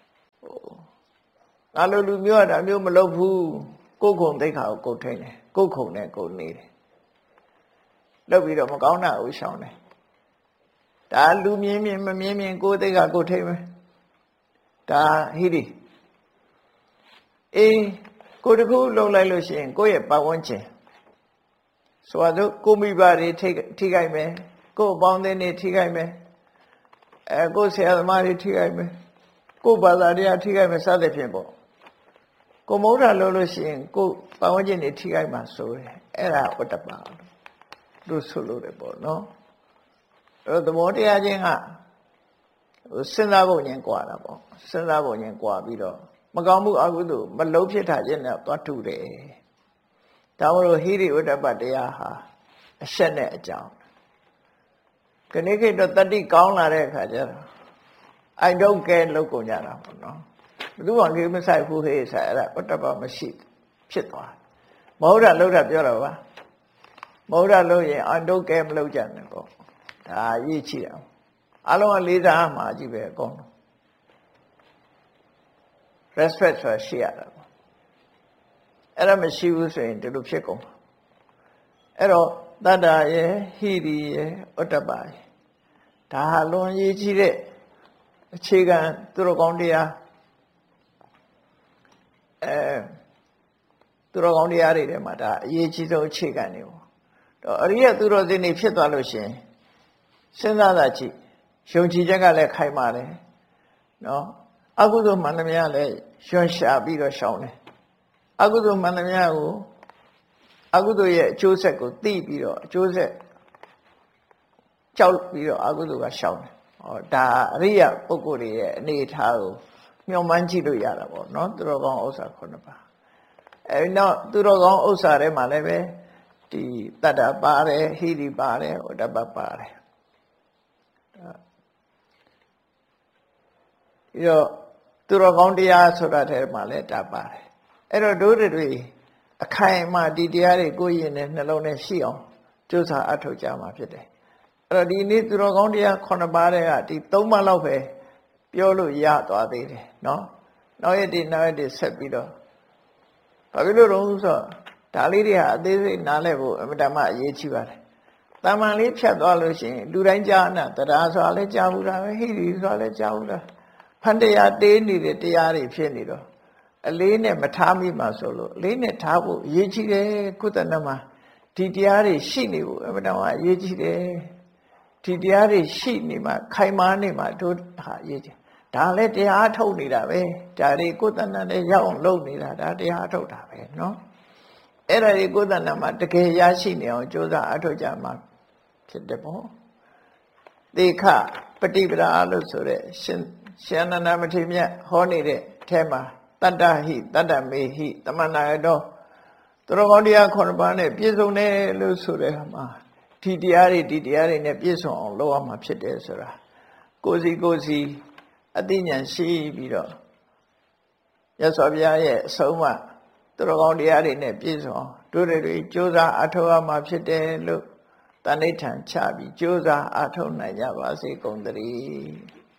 ငါလိုလူမျိုးကဒါမျိုးမလုပ်ဘူးကိုယ်ခုံသိက္ခာကိုကိုထိန်းတယ်ကိုယ်ခုံနဲ့ကိုနေတယ်လုပ်ပြီးတော့မကောင်းတာကိုရှောင်တယ်ဒါလူမြင်မြင်မမြင်မြင်ကိုယ်သိက္ခာကိုထိန်းမယ်ဒါဟိရိအေးကိုတခုလှုပ်လိုက်လို့ရှိရင်ကိုယ့်ရဲ့ပတ်ဝန်းကျင်ဆိုတော့ကိုမိဘတွေထိထိခိုက်မယ်ကို့အပေါင်းအသင်းတွေထိခိုက်မယ်အဲကိုဆရာသမားတွေထိခိုက်မယ်ကိုဘာသာတရားထိခိုက်မယ်စသဖြင့်ပေါ့ကိုမုဒ္ဒလို့လို့ရှိရင်ကိုပတ်ဝန်းကျင်တွေထိခိုက်မှာဆိုတယ်အဲ့ဒါဥတ္တပါလို့ဆိုလို့တယ်ပေါ့နော်အဲ့တော့သဘောတရားချင်းကဟိုစဉ်းစားဖို့ညင်ကွာတာပေါ့စဉ်းစားဖို့ညင်ကွာပြီးတော့မကောင်းမှုအကုသိုလ်မလုံးဖြစ်တာချင်းနဲ့သွားထုတယ်ဒါမို့လို့ဟိရိဥတ္တပတရားဟာအဆက်နဲ့အကြောင်းခဏခေတ်တော့တတိကောင်းလာတဲ့အခါကျတော့ I don't care လောက်ကုန်ကြတာပေါ့နော်ဘယ်သူမှကိမဆိုင်ဘူးဟေးဆိုအဲ့ဒါဥတ္တပမရှိဖြစ်သွားမဟုတ်တာလောက်တာပြောတာပါမဟုတ်တာလို့ရင် I don't care မလောက်ကြနဲ့ပေါ့ဒါအရေးကြီးတာအလုံးကလေးစားမှာကြည့်ပဲအကုန်လုံး respect ဆိုတာရှိရတာပေါ့အဲ့ဒါမရှိဘူးဆိုရင်ဒီလိုဖြစ်ကုန်အဲ့တော့တတ္တရဲ့ဟိရိရဲ့ဥတ္တပရဲ့ဒါဟာလွန်ရေးကြီးတဲ့အခြေခံသူတော်ကောင်းတရားအဲသူတော်ကောင်းတရားတွေထဲမှာဒါအရေးကြီးဆုံးအခြေခံတွေပေါ့တော့အရိယသူတော်စင်တွေဖြစ်သွားလို့ရှင်စဉ်းစားတာကြည့်ယုံကြည်ချက်ကလည်းခိုင်မာတယ်နော်အကုသိုလ်မှန်သမျှလည်းရွှန်ရှာပြီးတော့ရှောင်တယ်အကုသိုလ်မှန်သမျှကိုအကုသိုလ်ရဲ့အကျိုးဆက်ကိုသိပြီးတော့အကျိုးဆက်ကြောက်ပြီးတော့အကုသိုလ်ကရှောင်တယ်ဟောဒါအရိယပုဂ္ဂိုလ်တွေရဲ့အနေအထားကိုမျှော်မှန်းကြည့်လို့ရတာပေါ့နော်သူတော်ကောင်းဥစ္စာခုနှစ်ပါးအဲဒီနောက်သူတော်ကောင်းဥစ္စာထဲမှာလည်းပဲဒီတတ္တပါတယ်ဟိရိပါတယ်ဥတ္တပပါတယ်ပြီးတော့သူတော်ကောင်းတရားဆိုတာထဲမှာလည်းဒါပါတယ်အဲ့တော့တို့တွေအခိုင်အမာဒီတရားတွေကိုယ်ရင်နဲ့နှလုံးနဲ့ရှိအောင်ကြိုးစားအထောက်ကြမှာဖြစ်တယ်အဲ့တော့ဒီနေ့သူတော်ကောင်းတရားခုနှစ်ပါးတဲ့ကဒီသုံးပါးလောက်ပဲပြောလို့ရသွားသေးတယ်နော်နောက်ရက်ဒီနောက်ရက်ဒီဆက်ပြီးတော့ဘာဖြစ်လို့တော့ဆိုတော့ဒါလေးတွေဟာအသေးစိတ်နားလည်ဖို့အမှန်တမ်းအရေးကြီးပါတယ်တာမန်လေးဖြတ်သွားလို့ရှိရင်လူတိုင်းကြားနာတရားဆိုတာလည်းကြားဘူးတာပဲဟိရိဆိုတာလည်းကြားဘူးတာဖန်တရားတေးနေတဲ့တရားတွေဖြစ်နေတော့အလေးနဲ့မထားမိမှဆိုလို့အလေးနဲ့ထားဖို့အရေးကြီးတယ်ကုသနမှာဒီတရားတွေရှိနေဖို့အမှန်တမ်းအရေးကြီးတယ်ဒီတရားတွေရှိနေမှခိုင်မာနေမှတို့ဟာအရေးကြီးဒါလည်းတရားထုတ်နေတာပဲဒါတွေကုသနနဲ့ရောက်အောင်လုပ်နေတာဒါတရားထုတ်တာပဲနော်အဲ့ဒါဒီကုသနမှာတကယ်ရရှိနေအောင်ကြိုးစားအထောက်ကြမှာဖြစ်တယ်ပေါ့သေခပฏิပဒါလို့ဆိုတဲ့ရှင်ရှင်နန္ဒမထေရမြတ်ဟောနေတဲ့အဲမှာတတ္တဟိတတ္တမေဟိတမနာရတောသူတော်ကောင်းတရားခုနှစ်ပါးနဲ့ပြည့်စုံတယ်လို့ဆိုတဲ့မှာဒီတရားတွေဒီတရားတွေနဲ့ပြည့်စုံအောင်လုပ်ရမှာဖြစ်တယ်ဆိုတာကိုစီကိုစီအသိဉာဏ်ရှိပြီးတော့ရသော်ဘုရားရဲ့အဆုံးအမသူတော်ကောင်းတရားတွေနဲ့ပြည့်စုံတို့တွေကြိုးစားအထောက်အမှာဖြစ်တယ်လို့တဏိဋ္ဌံချပြီးကြိုးစားအထောက်နိုင်ကြပါစေကုန်သတည်း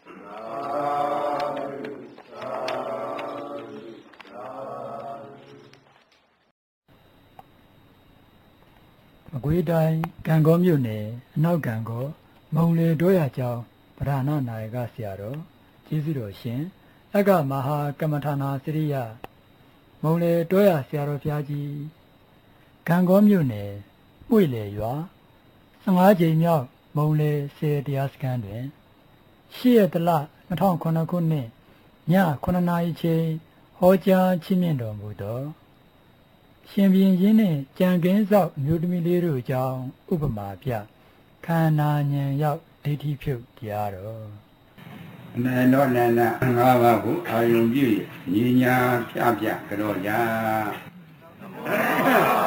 မကွေးတိုင်းကံကောမြို့နယ်အနောက်ကံကောမုံလေတောရကျောင်းဗရဏနာယကဆရာတော်ကျေးဇူးတော်ရှင်အက္ခမဟာကမ္မထာနာစရိယမုံလေတောရဆရာတော်ဘုရားကြီးကံကောမြို့နယ်ပွေလေရွာဆယ့်ငါးကြိမ်မြောက်မုံလေစေတရားစခန်းတွင်ရှစ်ရက်တလ၂၀၀၈ခုနှစ်ညခုနှစ်နာရီချိန်ဟောကြားချီးမြှင့်တော်မူသောရှင်ဘုရင်ကြီးနှင့်ကြံကင်းဆောက်အမျိုးသမီးလေးတို့အကြောင်းဥပမာပြခန္ဓာဉာဏ်ရောက်ဒိဋ္ဌိဖြုတ်တရားတော်အနန္တောနန္ဒငါးပါးကိုအာယုံပြုညီညာဖြပြကြောကြ